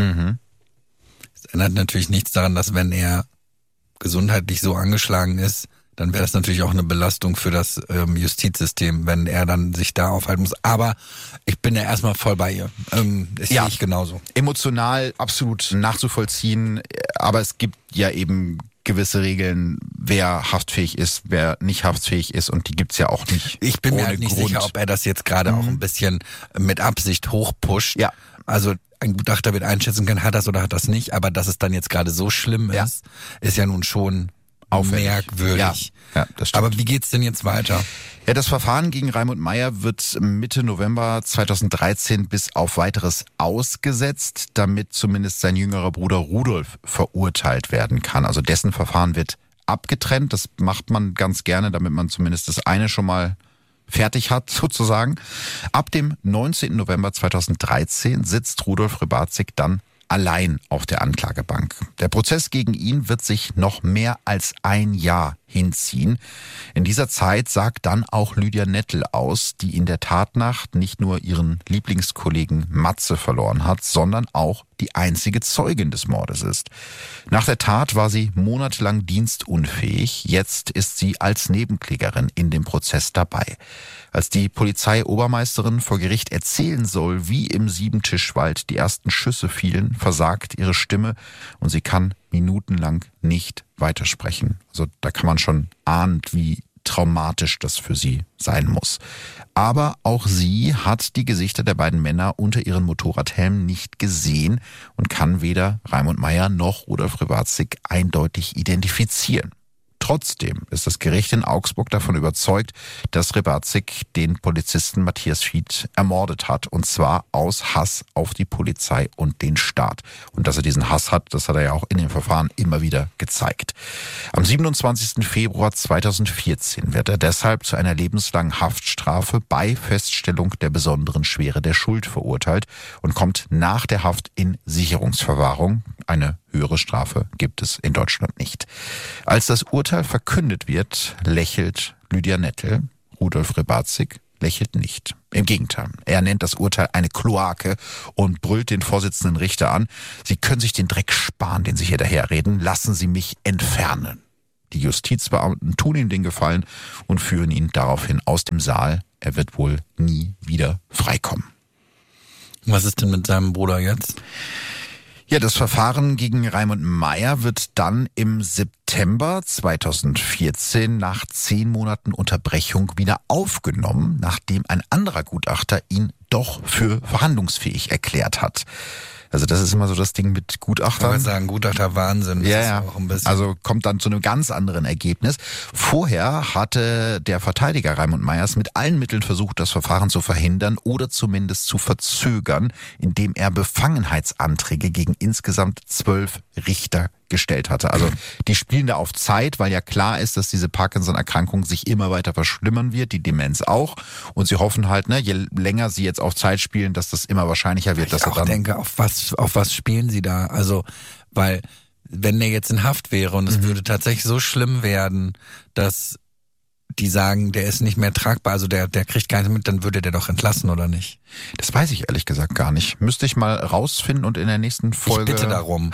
Es ändert natürlich nichts daran, dass wenn er gesundheitlich so angeschlagen ist, dann wäre das natürlich auch eine Belastung für das Justizsystem, wenn er dann sich da aufhalten muss. Aber ich bin ja erstmal voll bei ihr. Das sehe ich genauso. Emotional absolut nachzuvollziehen, aber es gibt ja eben gewisse Regeln, wer haftfähig ist, wer nicht haftfähig ist und die gibt's ja auch nicht. Ich bin mir halt nicht sicher, ob er das jetzt gerade auch ein bisschen mit Absicht hochpusht. Ja. Also ein Gutachter wird einschätzen können, hat das oder hat das nicht, aber dass es dann jetzt gerade so schlimm ist, ist ja nun schon merkwürdig. Ja, das stimmt. Aber wie geht's denn jetzt weiter? Ja, das Verfahren gegen Raimund Meyer wird Mitte November 2013 bis auf Weiteres ausgesetzt, damit zumindest sein jüngerer Bruder Rudolf verurteilt werden kann. Also dessen Verfahren wird abgetrennt. Das macht man ganz gerne, damit man zumindest das eine schon mal fertig hat, sozusagen. Ab dem 19. November 2013 sitzt Rudolf Rybarczyk dann allein auf der Anklagebank. Der Prozess gegen ihn wird sich noch mehr als ein Jahr hinziehen. In dieser Zeit sagt dann auch Lydia Nettel aus, die in der Tatnacht nicht nur ihren Lieblingskollegen Matze verloren hat, sondern auch die einzige Zeugin des Mordes ist. Nach der Tat war sie monatelang dienstunfähig. Jetzt ist sie als Nebenklägerin in dem Prozess dabei. Als die Polizeiobermeisterin vor Gericht erzählen soll, wie im Siebentischwald die ersten Schüsse fielen, versagt ihre Stimme und sie kann minutenlang nicht weitersprechen. Also da kann man schon ahnen, wie traumatisch das für sie sein muss. Aber auch sie hat die Gesichter der beiden Männer unter ihren Motorradhelmen nicht gesehen und kann weder Raimund Meyer noch Rudolf Rybarczyk eindeutig identifizieren. Trotzdem ist das Gericht in Augsburg davon überzeugt, dass Rybarczyk den Polizisten Matthias Fieth ermordet hat. Und zwar aus Hass auf die Polizei und den Staat. Und dass er diesen Hass hat, das hat er ja auch in dem Verfahren immer wieder gezeigt. Am 27. Februar 2014 wird er deshalb zu einer lebenslangen Haftstrafe bei Feststellung der besonderen Schwere der Schuld verurteilt und kommt nach der Haft in Sicherungsverwahrung, eine höhere Strafe gibt es in Deutschland nicht. Als das Urteil verkündet wird, lächelt Lydia Nettel. Rudolf Rebatzig lächelt nicht. Im Gegenteil, er nennt das Urteil eine Kloake und brüllt den Vorsitzenden Richter an: Sie können sich den Dreck sparen, den Sie hier daherreden. Lassen Sie mich entfernen. Die Justizbeamten tun ihm den Gefallen und führen ihn daraufhin aus dem Saal. Er wird wohl nie wieder freikommen. Was ist denn mit seinem Bruder jetzt? Ja, das Verfahren gegen Raimund Meyer wird dann im September 2014 nach 10 Monaten Unterbrechung wieder aufgenommen, nachdem ein anderer Gutachter ihn doch für verhandlungsfähig erklärt hat. Also das ist immer so das Ding mit Gutachtern. Ich würde sagen, Gutachter Wahnsinn. Das Ja, ist auch ein bisschen. also kommt dann zu einem ganz anderen Ergebnis. Vorher hatte der Verteidiger Raimund Meyers mit allen Mitteln versucht, das Verfahren zu verhindern oder zumindest zu verzögern, indem er Befangenheitsanträge gegen insgesamt 12 Richter gestellt hatte. Also die spielen da auf Zeit, weil ja klar ist, dass diese Parkinson-Erkrankung sich immer weiter verschlimmern wird, die Demenz auch. Und sie hoffen halt, ne, je länger sie jetzt auf Zeit spielen, dass das immer wahrscheinlicher wird, dass er dann... Ich denke, auf was spielen sie da? Also, weil wenn der jetzt in Haft wäre und es würde tatsächlich so schlimm werden, dass die sagen, der ist nicht mehr tragbar, also der kriegt keinen mit, dann würde der doch entlassen, oder nicht? Das weiß ich ehrlich gesagt gar nicht. Müsste ich mal rausfinden und in der nächsten Folge... Ich bitte darum.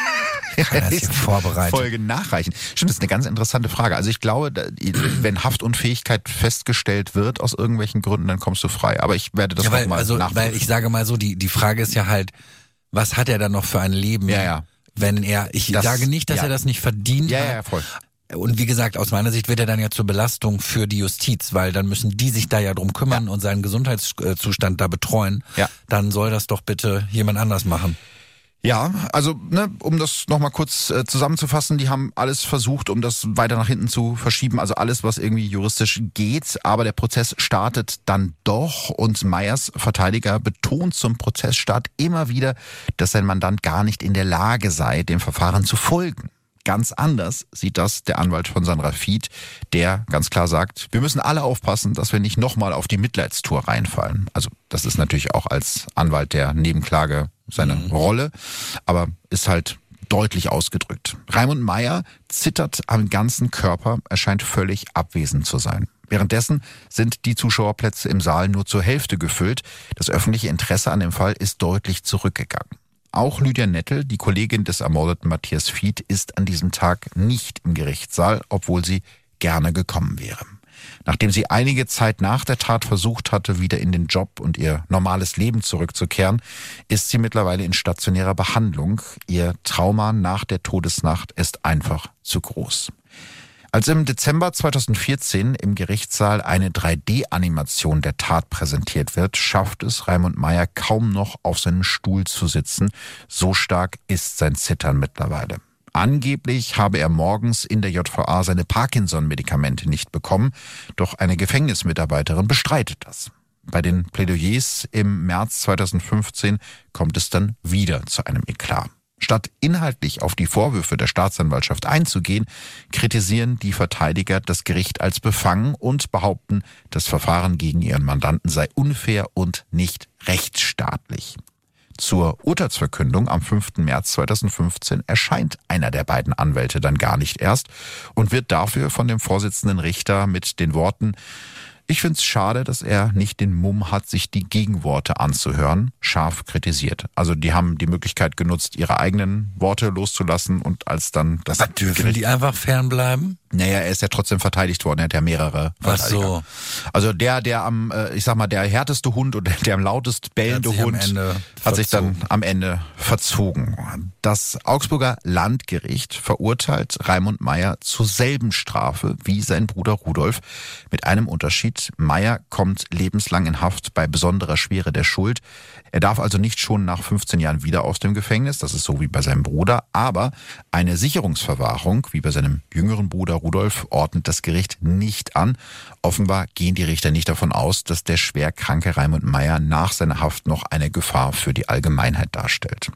Kann das hier vorbereiten. Folge nachreichen. Stimmt, das ist eine ganz interessante Frage. Also ich glaube, wenn Haftunfähigkeit festgestellt wird aus irgendwelchen Gründen, dann kommst du frei. Aber ich werde das ja, nochmal nachprüfen. Weil ich sage mal so, die Frage ist ja halt, was hat er dann noch für ein Leben? Ja. Wenn ich sage nicht, dass er das nicht verdient hat. Ja, voll. Und wie gesagt, aus meiner Sicht wird er dann ja zur Belastung für die Justiz, weil dann müssen die sich da ja drum kümmern und seinen Gesundheitszustand da betreuen. Ja. Dann soll das doch bitte jemand anders machen. Ja, also um das nochmal kurz zusammenzufassen, die haben alles versucht, um das weiter nach hinten zu verschieben, also alles, was irgendwie juristisch geht, aber der Prozess startet dann doch und Meyers Verteidiger betont zum Prozessstart immer wieder, dass sein Mandant gar nicht in der Lage sei, dem Verfahren zu folgen. Ganz anders sieht das der Anwalt von Sandra Fied, der ganz klar sagt, wir müssen alle aufpassen, dass wir nicht nochmal auf die Mitleidstour reinfallen. Also das ist natürlich auch als Anwalt der Nebenklage seine Rolle, aber ist halt deutlich ausgedrückt. Raimund Meyer zittert am ganzen Körper, er scheint völlig abwesend zu sein. Währenddessen sind die Zuschauerplätze im Saal nur zur Hälfte gefüllt. Das öffentliche Interesse an dem Fall ist deutlich zurückgegangen. Auch Lydia Nettel, die Kollegin des ermordeten Matthias Fied, ist an diesem Tag nicht im Gerichtssaal, obwohl sie gerne gekommen wäre. Nachdem sie einige Zeit nach der Tat versucht hatte, wieder in den Job und ihr normales Leben zurückzukehren, ist sie mittlerweile in stationärer Behandlung. Ihr Trauma nach der Todesnacht ist einfach zu groß. Als im Dezember 2014 im Gerichtssaal eine 3D-Animation der Tat präsentiert wird, schafft es Raimund Meyer kaum noch auf seinem Stuhl zu sitzen. So stark ist sein Zittern mittlerweile. Angeblich habe er morgens in der JVA seine Parkinson-Medikamente nicht bekommen, doch eine Gefängnismitarbeiterin bestreitet das. Bei den Plädoyers im März 2015 kommt es dann wieder zu einem Eklat. Statt inhaltlich auf die Vorwürfe der Staatsanwaltschaft einzugehen, kritisieren die Verteidiger das Gericht als befangen und behaupten, das Verfahren gegen ihren Mandanten sei unfair und nicht rechtsstaatlich. Zur Urteilsverkündung am 5. März 2015 erscheint einer der beiden Anwälte dann gar nicht erst und wird dafür von dem Vorsitzenden Richter mit den Worten: Ich finde es schade, dass er nicht den Mumm hat, sich die Gegenworte anzuhören, scharf kritisiert. Also die haben die Möglichkeit genutzt, ihre eigenen Worte loszulassen und als dann das Aber dürfen die einfach fernbleiben? Naja, er ist ja trotzdem verteidigt worden, er hat ja mehrere Verteidiger. Ach so. Also der am, ich sag mal, der härteste Hund und der am lautest bellende Hund hat sich dann am Ende verzogen. Das Augsburger Landgericht verurteilt Raimund Meyer zur selben Strafe wie sein Bruder Rudolf, mit einem Unterschied: Meyer kommt lebenslang in Haft bei besonderer Schwere der Schuld. Er darf also nicht schon nach 15 Jahren wieder aus dem Gefängnis, das ist so wie bei seinem Bruder, aber eine Sicherungsverwahrung, wie bei seinem jüngeren Bruder Rudolf, ordnet das Gericht nicht an. Offenbar gehen die Richter nicht davon aus, dass der schwer kranke Raimund Meyer nach seiner Haft noch eine Gefahr für die Allgemeinheit darstellt.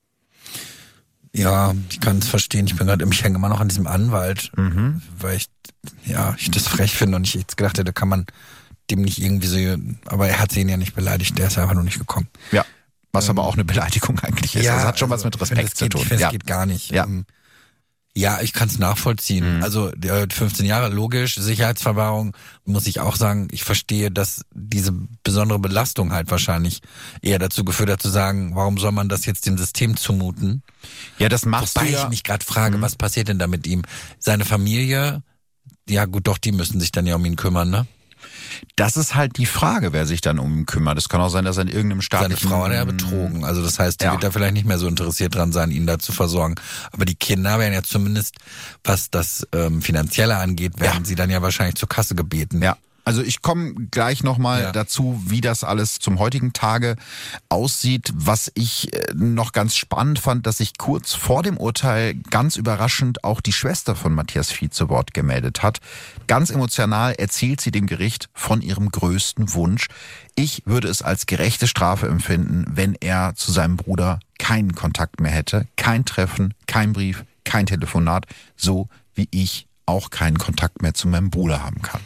Ja, ich kann es verstehen. Ich hänge immer noch an diesem Anwalt, weil ich das frech finde und ich jetzt gedacht hätte, kann man dem nicht irgendwie so, aber er hat sie ihn ja nicht beleidigt, der ist einfach nur nicht gekommen. Ja, Was aber auch eine Beleidigung eigentlich ist. Ja, das hat schon was mit Respekt zu tun. Ich finde, es geht gar nicht. Ja. Ja, ich kann es nachvollziehen. Also 15 Jahre, logisch, Sicherheitsverwahrung, muss ich auch sagen, ich verstehe, dass diese besondere Belastung halt wahrscheinlich eher dazu geführt hat, zu sagen, warum soll man das jetzt dem System zumuten? Ja, das machst Wobei du ja. ich mich gerade frage, was passiert denn da mit ihm? Seine Familie, ja gut, doch, die müssen sich dann ja um ihn kümmern, ne? Das ist halt die Frage, wer sich dann um ihn kümmert. Es kann auch sein, dass er in irgendeinem staatlichen... Seine Frau hat er betrogen. Also das heißt, die Ja. wird da vielleicht nicht mehr so interessiert dran sein, ihn da zu versorgen. Aber die Kinder werden ja zumindest, was das Finanzielle angeht, werden sie dann ja wahrscheinlich zur Kasse gebeten. Ja. Also ich komme gleich nochmal dazu, wie das alles zum heutigen Tage aussieht. Was ich noch ganz spannend fand, dass sich kurz vor dem Urteil ganz überraschend auch die Schwester von Matthias Fieth zu Wort gemeldet hat. Ganz emotional erzählt sie dem Gericht von ihrem größten Wunsch. Ich würde es als gerechte Strafe empfinden, wenn er zu seinem Bruder keinen Kontakt mehr hätte. Kein Treffen, kein Brief, kein Telefonat. So wie ich auch keinen Kontakt mehr zu meinem Bruder haben kann.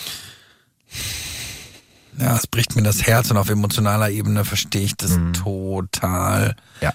Ja, es bricht mir das Herz und auf emotionaler Ebene verstehe ich das total. Ja.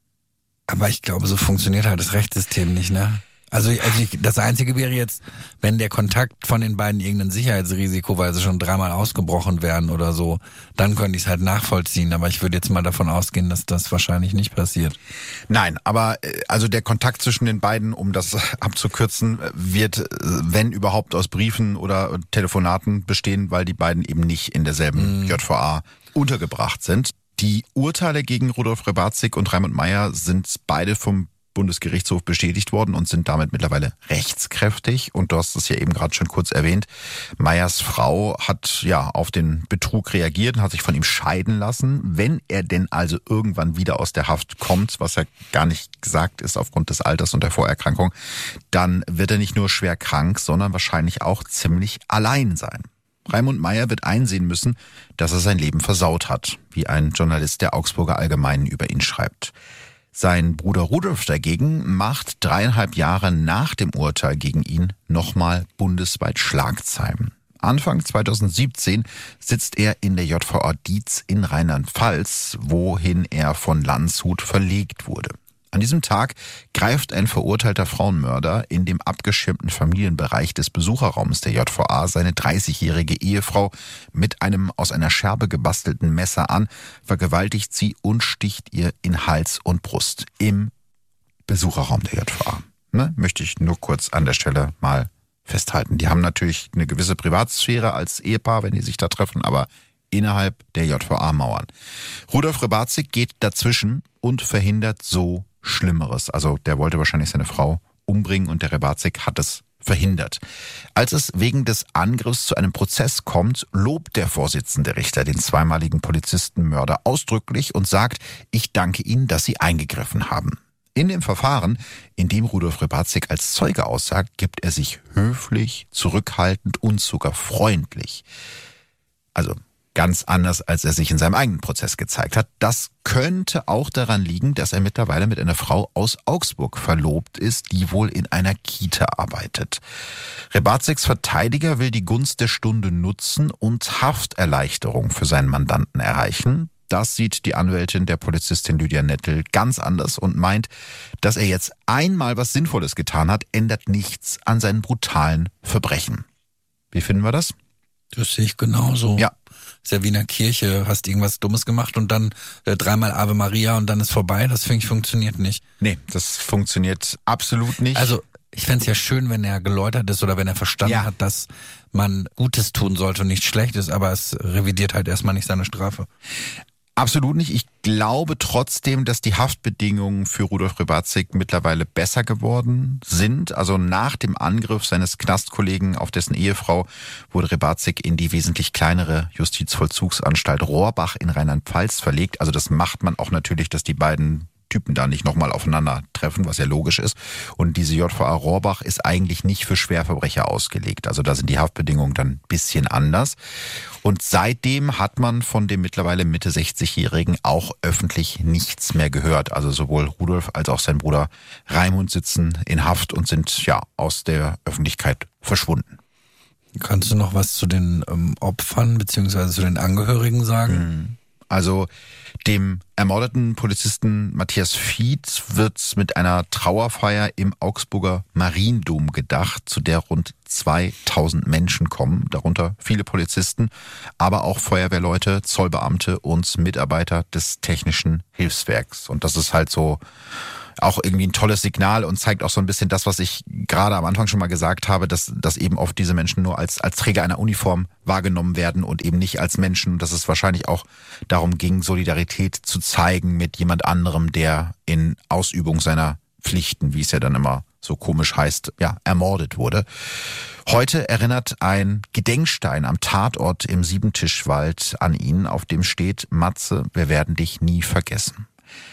Aber ich glaube, so funktioniert halt das Rechtssystem nicht, ne? Also das Einzige wäre jetzt, wenn der Kontakt von den beiden irgendein Sicherheitsrisiko, weil sie schon 3-mal ausgebrochen wären oder so, dann könnte ich es halt nachvollziehen. Aber ich würde jetzt mal davon ausgehen, dass das wahrscheinlich nicht passiert. Nein, aber also der Kontakt zwischen den beiden, um das abzukürzen, wird, wenn überhaupt, aus Briefen oder Telefonaten bestehen, weil die beiden eben nicht in derselben JVA untergebracht sind. Die Urteile gegen Rudolf Rebatzig und Raimund Meier sind beide vom Bundesgerichtshof bestätigt worden und sind damit mittlerweile rechtskräftig. Und du hast es ja eben gerade schon kurz erwähnt. Meyers Frau hat ja auf den Betrug reagiert und hat sich von ihm scheiden lassen. Wenn er denn also irgendwann wieder aus der Haft kommt, was ja gar nicht gesagt ist aufgrund des Alters und der Vorerkrankung, dann wird er nicht nur schwer krank, sondern wahrscheinlich auch ziemlich allein sein. Raimund Meier wird einsehen müssen, dass er sein Leben versaut hat, wie ein Journalist der Augsburger Allgemeinen über ihn schreibt. Sein Bruder Rudolf dagegen macht 3,5 Jahre nach dem Urteil gegen ihn nochmal bundesweit Schlagzeilen. Anfang 2017 sitzt er in der JVA Dietz in Rheinland-Pfalz, wohin er von Landshut verlegt wurde. An diesem Tag greift ein verurteilter Frauenmörder in dem abgeschirmten Familienbereich des Besucherraums der JVA seine 30-jährige Ehefrau mit einem aus einer Scherbe gebastelten Messer an, vergewaltigt sie und sticht ihr in Hals und Brust im Besucherraum der JVA. Möchte ich nur kurz an der Stelle mal festhalten. Die haben natürlich eine gewisse Privatsphäre als Ehepaar, wenn die sich da treffen, aber innerhalb der JVA-Mauern. Rudolf Rebatzig geht dazwischen und verhindert so Schlimmeres. Also der wollte wahrscheinlich seine Frau umbringen und der Rebatzig hat es verhindert. Als es wegen des Angriffs zu einem Prozess kommt, lobt der Vorsitzende Richter den zweimaligen Polizistenmörder ausdrücklich und sagt, ich danke Ihnen, dass Sie eingegriffen haben. In dem Verfahren, in dem Rudolf Rebatzig als Zeuge aussagt, gibt er sich höflich, zurückhaltend und sogar freundlich. Also ganz anders, als er sich in seinem eigenen Prozess gezeigt hat. Das könnte auch daran liegen, dass er mittlerweile mit einer Frau aus Augsburg verlobt ist, die wohl in einer Kita arbeitet. Rebatzigs Verteidiger will die Gunst der Stunde nutzen und Hafterleichterung für seinen Mandanten erreichen. Das sieht die Anwältin der Polizistin Lydia Nettel ganz anders und meint, dass er jetzt einmal was Sinnvolles getan hat, ändert nichts an seinen brutalen Verbrechen. Wie finden wir das? Das sehe ich genauso. Ja. Ist ja wie in der Kirche, hast irgendwas Dummes gemacht und dann 3-mal Ave Maria und dann ist vorbei. Das finde ich funktioniert nicht. Nee, das funktioniert absolut nicht. Also ich fände es ja schön, wenn er geläutert ist oder wenn er verstanden hat, dass man Gutes tun sollte und nicht Schlechtes, aber es revidiert halt erstmal nicht seine Strafe. Absolut nicht. Ich glaube trotzdem, dass die Haftbedingungen für Rudolf Rebatzig mittlerweile besser geworden sind. Also nach dem Angriff seines Knastkollegen auf dessen Ehefrau wurde Rebatzig in die wesentlich kleinere Justizvollzugsanstalt Rohrbach in Rheinland-Pfalz verlegt. Also das macht man auch natürlich, dass die beiden Typen da nicht nochmal aufeinandertreffen, was ja logisch ist. Und diese JVA Rohrbach ist eigentlich nicht für Schwerverbrecher ausgelegt. Also da sind die Haftbedingungen dann ein bisschen anders. Und seitdem hat man von dem mittlerweile Mitte 60-Jährigen auch öffentlich nichts mehr gehört. Also sowohl Rudolf als auch sein Bruder Raimund sitzen in Haft und sind ja aus der Öffentlichkeit verschwunden. Kannst du noch was zu den Opfern bzw. zu den Angehörigen sagen? Also dem ermordeten Polizisten Matthias Fied wird mit einer Trauerfeier im Augsburger Mariendom gedacht, zu der rund 2000 Menschen kommen, darunter viele Polizisten, aber auch Feuerwehrleute, Zollbeamte und Mitarbeiter des Technischen Hilfswerks. Und das ist halt so auch irgendwie ein tolles Signal und zeigt auch so ein bisschen das, was ich gerade am Anfang schon mal gesagt habe, dass eben oft diese Menschen nur als Träger einer Uniform wahrgenommen werden und eben nicht als Menschen. Und dass es wahrscheinlich auch darum ging, Solidarität zu zeigen mit jemand anderem, der in Ausübung seiner Pflichten, wie es ja dann immer so komisch heißt, ja, ermordet wurde. Heute erinnert ein Gedenkstein am Tatort im Siebentischwald an ihn, auf dem steht: Matze, wir werden dich nie vergessen.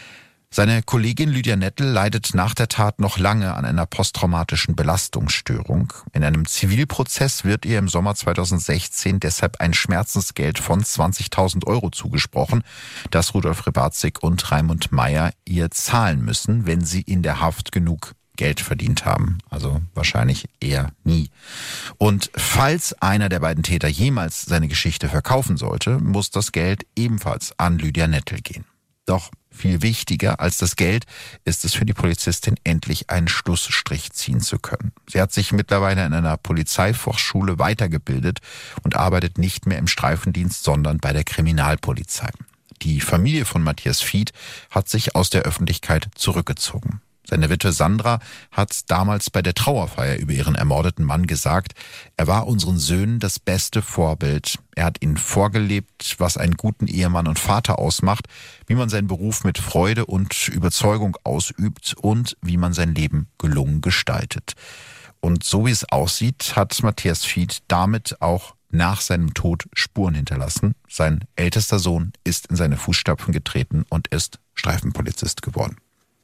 Seine Kollegin Lydia Nettel leidet nach der Tat noch lange an einer posttraumatischen Belastungsstörung. In einem Zivilprozess wird ihr im Sommer 2016 deshalb ein Schmerzensgeld von 20.000 Euro zugesprochen, das Rudolf Rebatzig und Raimund Meyer ihr zahlen müssen, wenn sie in der Haft genug Geld verdient haben. Also wahrscheinlich eher nie. Und falls einer der beiden Täter jemals seine Geschichte verkaufen sollte, muss das Geld ebenfalls an Lydia Nettel gehen. Doch viel wichtiger als das Geld ist es für die Polizistin, endlich einen Schlussstrich ziehen zu können. Sie hat sich mittlerweile in einer Polizeifachschule weitergebildet und arbeitet nicht mehr im Streifendienst, sondern bei der Kriminalpolizei. Die Familie von Matthias Fied hat sich aus der Öffentlichkeit zurückgezogen. Seine Witwe Sandra hat damals bei der Trauerfeier über ihren ermordeten Mann gesagt, er war unseren Söhnen das beste Vorbild. Er hat ihnen vorgelebt, was einen guten Ehemann und Vater ausmacht, wie man seinen Beruf mit Freude und Überzeugung ausübt und wie man sein Leben gelungen gestaltet. Und so wie es aussieht, hat Matthias Fied damit auch nach seinem Tod Spuren hinterlassen. Sein ältester Sohn ist in seine Fußstapfen getreten und ist Streifenpolizist geworden.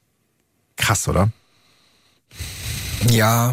Krass, oder? Ja,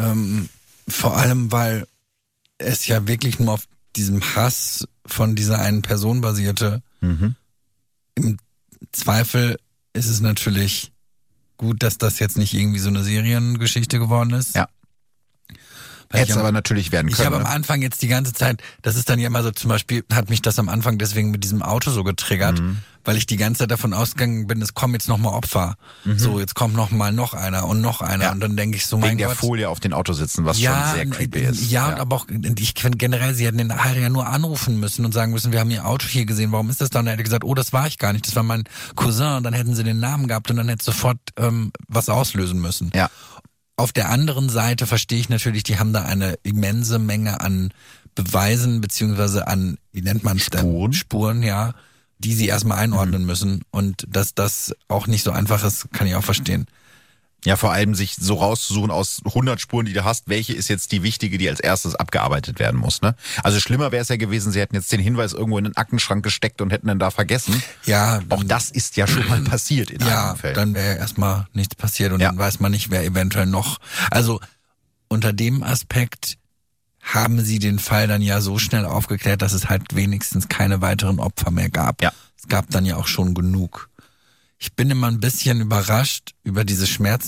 vor allem, weil es ja wirklich nur auf diesem Hass von dieser einen Person basierte. Mhm. Im Zweifel ist es natürlich gut, dass das jetzt nicht irgendwie so eine Seriengeschichte geworden ist. Ja. Hätte es aber natürlich werden können. Ich habe am Anfang jetzt die ganze Zeit, das ist dann ja immer so, zum Beispiel hat mich das am Anfang deswegen mit diesem Auto so getriggert, weil ich die ganze Zeit davon ausgegangen bin, es kommen jetzt nochmal Opfer. So, jetzt kommt noch einer und noch einer. Ja. Und dann denke ich so, mein Wegen Gott. der Folie auf den Autositzen, was schon sehr creepy ist. Ja, aber auch, ich finde generell, sie hätten den Harry ja nur anrufen müssen und sagen müssen, wir haben ihr Auto hier gesehen, warum ist das da? Und er hätte gesagt, oh, das war ich gar nicht, das war mein Cousin. Und dann hätten sie den Namen gehabt und dann hätte sofort was auslösen müssen. Ja. Auf der anderen Seite verstehe ich natürlich, die haben da eine immense Menge an Beweisen, beziehungsweise an, wie nennt man es denn? Spuren, ja, die sie erstmal einordnen müssen. Und dass das auch nicht so einfach ist, kann ich auch verstehen. Ja, vor allem sich so rauszusuchen aus 100 Spuren, die du hast, welche ist jetzt die wichtige, die als erstes abgearbeitet werden muss, ne? Also schlimmer wäre es ja gewesen, sie hätten jetzt den Hinweis irgendwo in den Aktenschrank gesteckt und hätten dann da vergessen. Ja. Auch das ist ja schon mal passiert in einem Fällen. Ja, dann wäre erstmal nichts passiert und dann weiß man nicht, wer eventuell noch. Also unter dem Aspekt haben sie den Fall dann ja so schnell aufgeklärt, dass es halt wenigstens keine weiteren Opfer mehr gab. Ja. Es gab dann ja auch schon genug. Ich bin immer ein bisschen überrascht über diese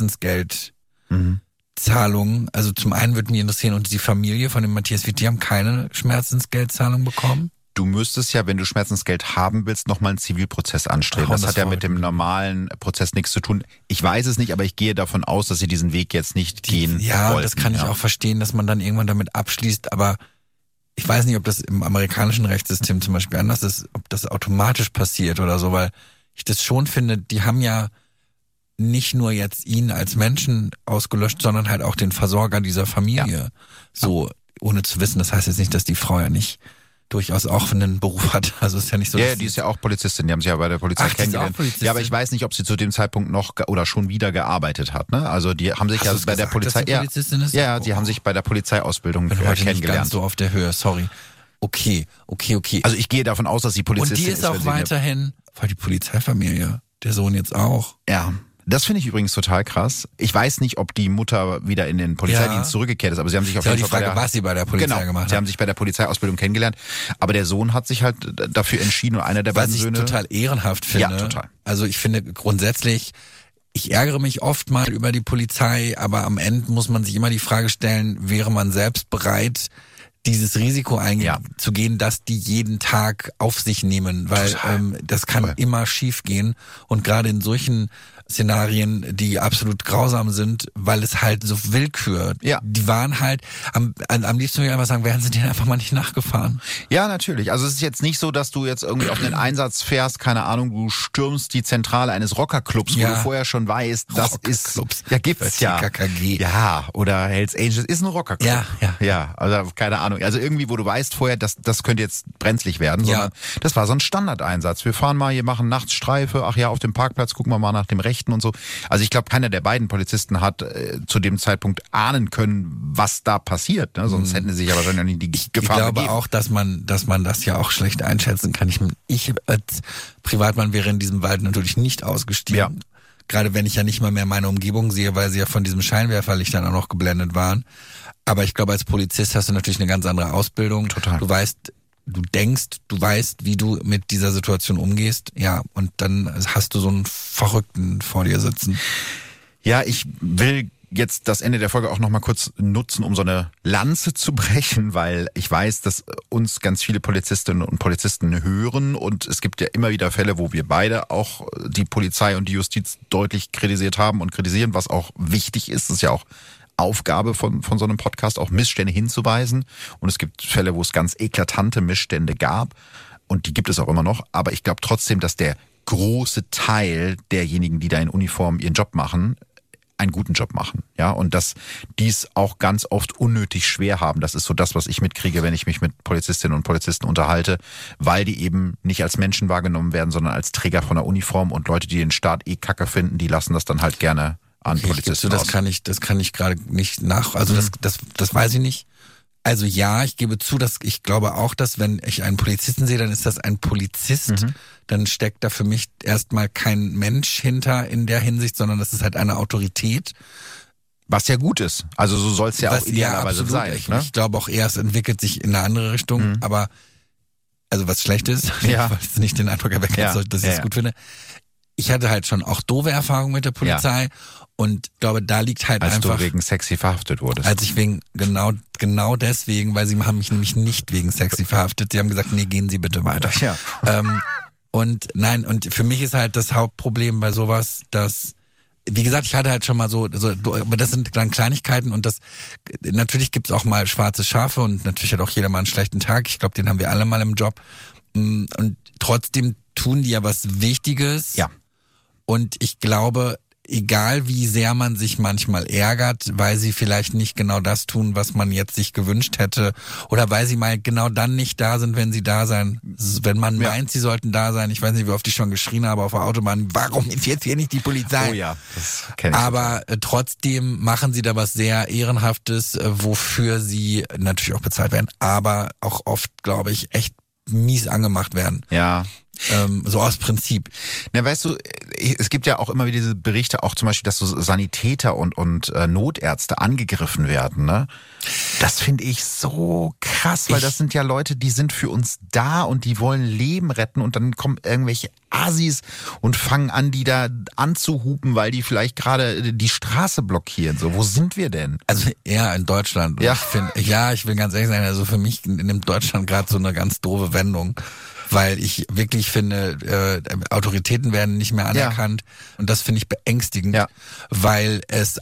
Schmerzensgeldzahlungen. Also zum einen würde mich interessieren, und die Familie von dem Matthias Fied, die haben keine Schmerzensgeldzahlung bekommen? Du müsstest ja, wenn du Schmerzensgeld haben willst, nochmal einen Zivilprozess anstreben. Das hat ja mit dem normalen Prozess nichts zu tun. Ich weiß es nicht, aber ich gehe davon aus, dass sie diesen Weg jetzt nicht gehen wollten. Ja, das kann ich auch verstehen, dass man dann irgendwann damit abschließt, aber ich weiß nicht, ob das im amerikanischen Rechtssystem zum Beispiel anders ist, ob das automatisch passiert oder so, weil ich das schon finde, die haben ja nicht nur jetzt ihn als Menschen ausgelöscht, sondern halt auch den Versorger dieser Familie. Ja. So, ohne zu wissen, das heißt jetzt nicht, dass die Frau ja nicht durchaus auch einen Beruf hat. Also ist ja nicht so. Ja, die ist ja auch Polizistin, die haben sich ja bei der Polizei kennengelernt. Ja, aber ich weiß nicht, ob sie zu dem Zeitpunkt noch oder schon wieder gearbeitet hat, ne? Also die haben sich ja bei der Polizei. Dass sie Polizistin ist? Ja, die haben sich bei der Polizeiausbildung kennengelernt. Nicht ganz so auf der Höhe, sorry. Okay. Also ich gehe davon aus, dass sie Polizistin ist. Und die ist auch weiterhin, weil die Polizeifamilie, der Sohn jetzt auch. Ja. Das finde ich übrigens total krass. Ich weiß nicht, ob die Mutter wieder in den Polizeidienst zurückgekehrt ist, aber sie haben sich auf jeden Fall was sie bei der Polizei gemacht hat. Sie haben sich bei der Polizeiausbildung kennengelernt, aber der Sohn hat sich halt dafür entschieden und einer der beiden Söhne. Was ich total ehrenhaft finde. Ja, total. Also ich finde grundsätzlich, ich ärgere mich oft mal über die Polizei, aber am Ende muss man sich immer die Frage stellen, wäre man selbst bereit, dieses Risiko einzugehen, dass die jeden Tag auf sich nehmen, weil das kann immer schief gehen und gerade in solchen Szenarien, die absolut grausam sind, weil es halt so Willkür. Ja. Die waren halt, am liebsten würde ich einfach sagen, wären sie denen einfach mal nicht nachgefahren. Ja, natürlich. Also es ist jetzt nicht so, dass du jetzt irgendwie auf einen Einsatz fährst, keine Ahnung, du stürmst die Zentrale eines Rockerclubs, wo du vorher schon weißt, das ist, ja gibt's ja. KKG. Ja, oder Hells Angels ist ein Rockerclub. Ja, also keine Ahnung. Also irgendwie, wo du weißt vorher, das könnte jetzt brenzlig werden, sondern das war so ein Standardeinsatz. Wir fahren mal, hier machen nachts Streife, ach ja, auf dem Parkplatz gucken wir mal nach dem Rechten und so. Also ich glaube, keiner der beiden Polizisten hat zu dem Zeitpunkt ahnen können, was da passiert. Ne? Sonst hätten sie sich ja wahrscheinlich nicht die Gefahr begeben. Ich glaube begeben. auch, dass man das ja auch schlecht einschätzen kann. Ich als Privatmann wäre in diesem Wald natürlich nicht ausgestiegen. Ja. Gerade wenn ich ja nicht mal mehr meine Umgebung sehe, weil sie ja von diesem Scheinwerferlicht dann auch noch geblendet waren. Aber ich glaube, als Polizist hast du natürlich eine ganz andere Ausbildung. Total. Du weißt, du weißt, wie du mit dieser Situation umgehst. Ja, und dann hast du so einen Verrückten vor dir sitzen. Ja, ich will jetzt das Ende der Folge auch noch mal kurz nutzen, um so eine Lanze zu brechen, weil ich weiß, dass uns ganz viele Polizistinnen und Polizisten hören und es gibt ja immer wieder Fälle, wo wir beide auch die Polizei und die Justiz deutlich kritisiert haben und kritisieren, was auch wichtig ist. Das ist ja auch Aufgabe von so einem Podcast, auch Missstände hinzuweisen. Und es gibt Fälle, wo es ganz eklatante Missstände gab und die gibt es auch immer noch. Aber ich glaube trotzdem, dass der große Teil derjenigen, die da in Uniform ihren Job machen, einen guten Job machen, ja, und dass die es auch ganz oft unnötig schwer haben. Das ist so das, was ich mitkriege, wenn ich mich mit Polizistinnen und Polizisten unterhalte, weil die eben nicht als Menschen wahrgenommen werden, sondern als Träger von der Uniform und Leute, die den Staat kacke finden, die lassen das dann halt gerne an Polizisten aus. Das kann ich gerade nicht also das weiß ich nicht. Also ja, ich gebe zu, dass ich glaube auch, dass wenn ich einen Polizisten sehe, dann ist das ein Polizist. Dann steckt da für mich erstmal kein Mensch hinter in der Hinsicht, sondern das ist halt eine Autorität. Was ja gut ist. Also so soll es ja auch idealerweise sein. Ich glaube auch eher, es entwickelt sich in eine andere Richtung, aber also was schlecht ist, weil es nicht den Eindruck erwecken soll, dass ich es gut finde. Ich hatte halt schon auch doofe Erfahrungen mit der Polizei und glaube, da liegt halt als einfach... Als du wegen sexy verhaftet wurdest. Als ich genau deswegen, weil sie haben mich nämlich nicht wegen sexy verhaftet. Sie haben gesagt, nee, gehen Sie bitte weiter. Ja. Und für mich ist halt das Hauptproblem bei sowas, dass, wie gesagt, ich hatte halt schon mal so, aber das sind dann Kleinigkeiten und natürlich gibt's auch mal schwarze Schafe und natürlich hat auch jeder mal einen schlechten Tag. Ich glaube, den haben wir alle mal im Job. Und trotzdem tun die ja was Wichtiges. Ja. Und ich glaube, egal wie sehr man sich manchmal ärgert, weil sie vielleicht nicht genau das tun, was man jetzt sich gewünscht hätte, oder weil sie mal genau dann nicht da sind, wenn sie da sein. Wenn man meint, sie sollten da sein. Ich weiß nicht, wie oft ich schon geschrien habe auf der Autobahn, warum ist jetzt hier nicht die Polizei? Oh ja, das kenn ich. Aber trotzdem machen sie da was sehr Ehrenhaftes, wofür sie natürlich auch bezahlt werden, aber auch oft, glaube ich, echt mies angemacht werden. Ja. So aus Prinzip. Na, weißt du, es gibt ja auch immer wieder diese Berichte, auch zum Beispiel, dass so Sanitäter und Notärzte angegriffen werden, ne? Das finde ich so krass, weil das sind ja Leute, die sind für uns da und die wollen Leben retten und dann kommen irgendwelche Assis und fangen an, die da anzuhupen, weil die vielleicht gerade die Straße blockieren. So, wo sind wir denn? Also eher in Deutschland. Ja. Ich will ganz ehrlich sagen, also für mich nimmt Deutschland gerade so eine ganz doofe Wendung. Weil ich wirklich finde, Autoritäten werden nicht mehr anerkannt. Und das finde ich beängstigend, weil es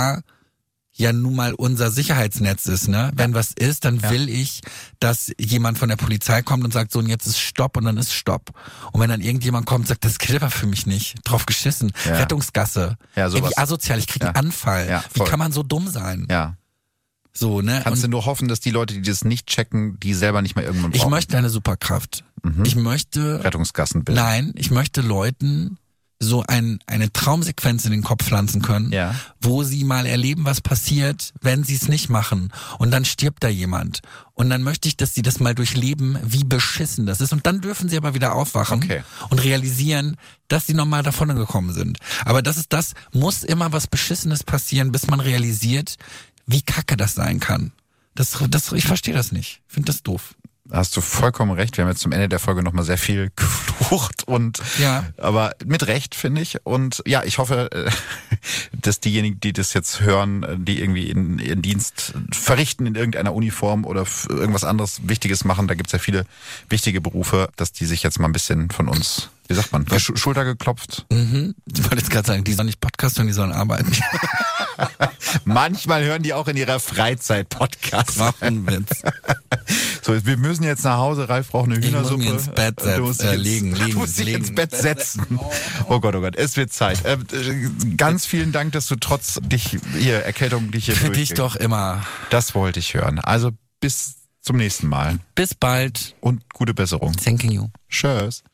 ja nun mal unser Sicherheitsnetz ist, ne? Wenn was ist, dann will ich, dass jemand von der Polizei kommt und sagt, so, und jetzt ist Stopp, und dann ist Stopp. Und wenn dann irgendjemand kommt und sagt, das gilt aber für mich nicht, drauf geschissen, Rettungsgasse, wie asozial, ich kriege einen Anfall. Ja, wie kann man so dumm sein? Ja. So, ne? Kannst du nur hoffen, dass die Leute, die das nicht checken, die selber nicht mehr irgendwann brauchen. Ich möchte eine Superkraft. Ich möchte... Rettungsgassenbild. Nein, ich möchte Leuten so eine Traumsequenz in den Kopf pflanzen können, wo sie mal erleben, was passiert, wenn sie es nicht machen. Und dann stirbt da jemand. Und dann möchte ich, dass sie das mal durchleben, wie beschissen das ist. Und dann dürfen sie aber wieder aufwachen und realisieren, dass sie nochmal davon gekommen sind. Aber muss immer was Beschissenes passieren, bis man realisiert, wie kacke das sein kann. Ich verstehe das nicht. Ich finde das doof. hast du vollkommen recht. Wir haben jetzt zum Ende der Folge nochmal sehr viel geflucht aber mit Recht, finde ich. Und ja, ich hoffe, dass diejenigen, die das jetzt hören, die irgendwie ihren Dienst verrichten in irgendeiner Uniform oder irgendwas anderes Wichtiges machen, da gibt's ja viele wichtige Berufe, dass die sich jetzt mal ein bisschen von uns, wie sagt man, Schulter geklopft. Ich wollte jetzt gerade sagen, die sollen nicht Podcast hören, die sollen arbeiten. Manchmal hören die auch in ihrer Freizeit Podcasts. Machen Witz. So, wir müssen jetzt nach Hause. Ralf braucht eine Hühnersuppe. Ich muss mich ins Bett legen. Du musst dich ins Bett setzen. Oh Gott, es wird Zeit. Ganz vielen Dank, dass du trotz Erkältung dich hier Für dich doch immer. Das wollte ich hören. Also bis zum nächsten Mal. Bis bald. Und gute Besserung. Thank you. Tschüss.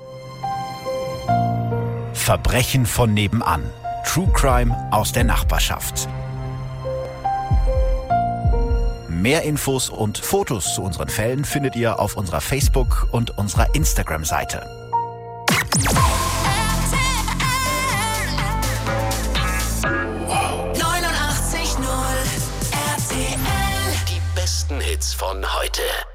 Verbrechen von nebenan. True Crime aus der Nachbarschaft. Mehr Infos und Fotos zu unseren Fällen findet ihr auf unserer Facebook- und unserer Instagram-Seite. 89.0 RTL. Die besten Hits von heute.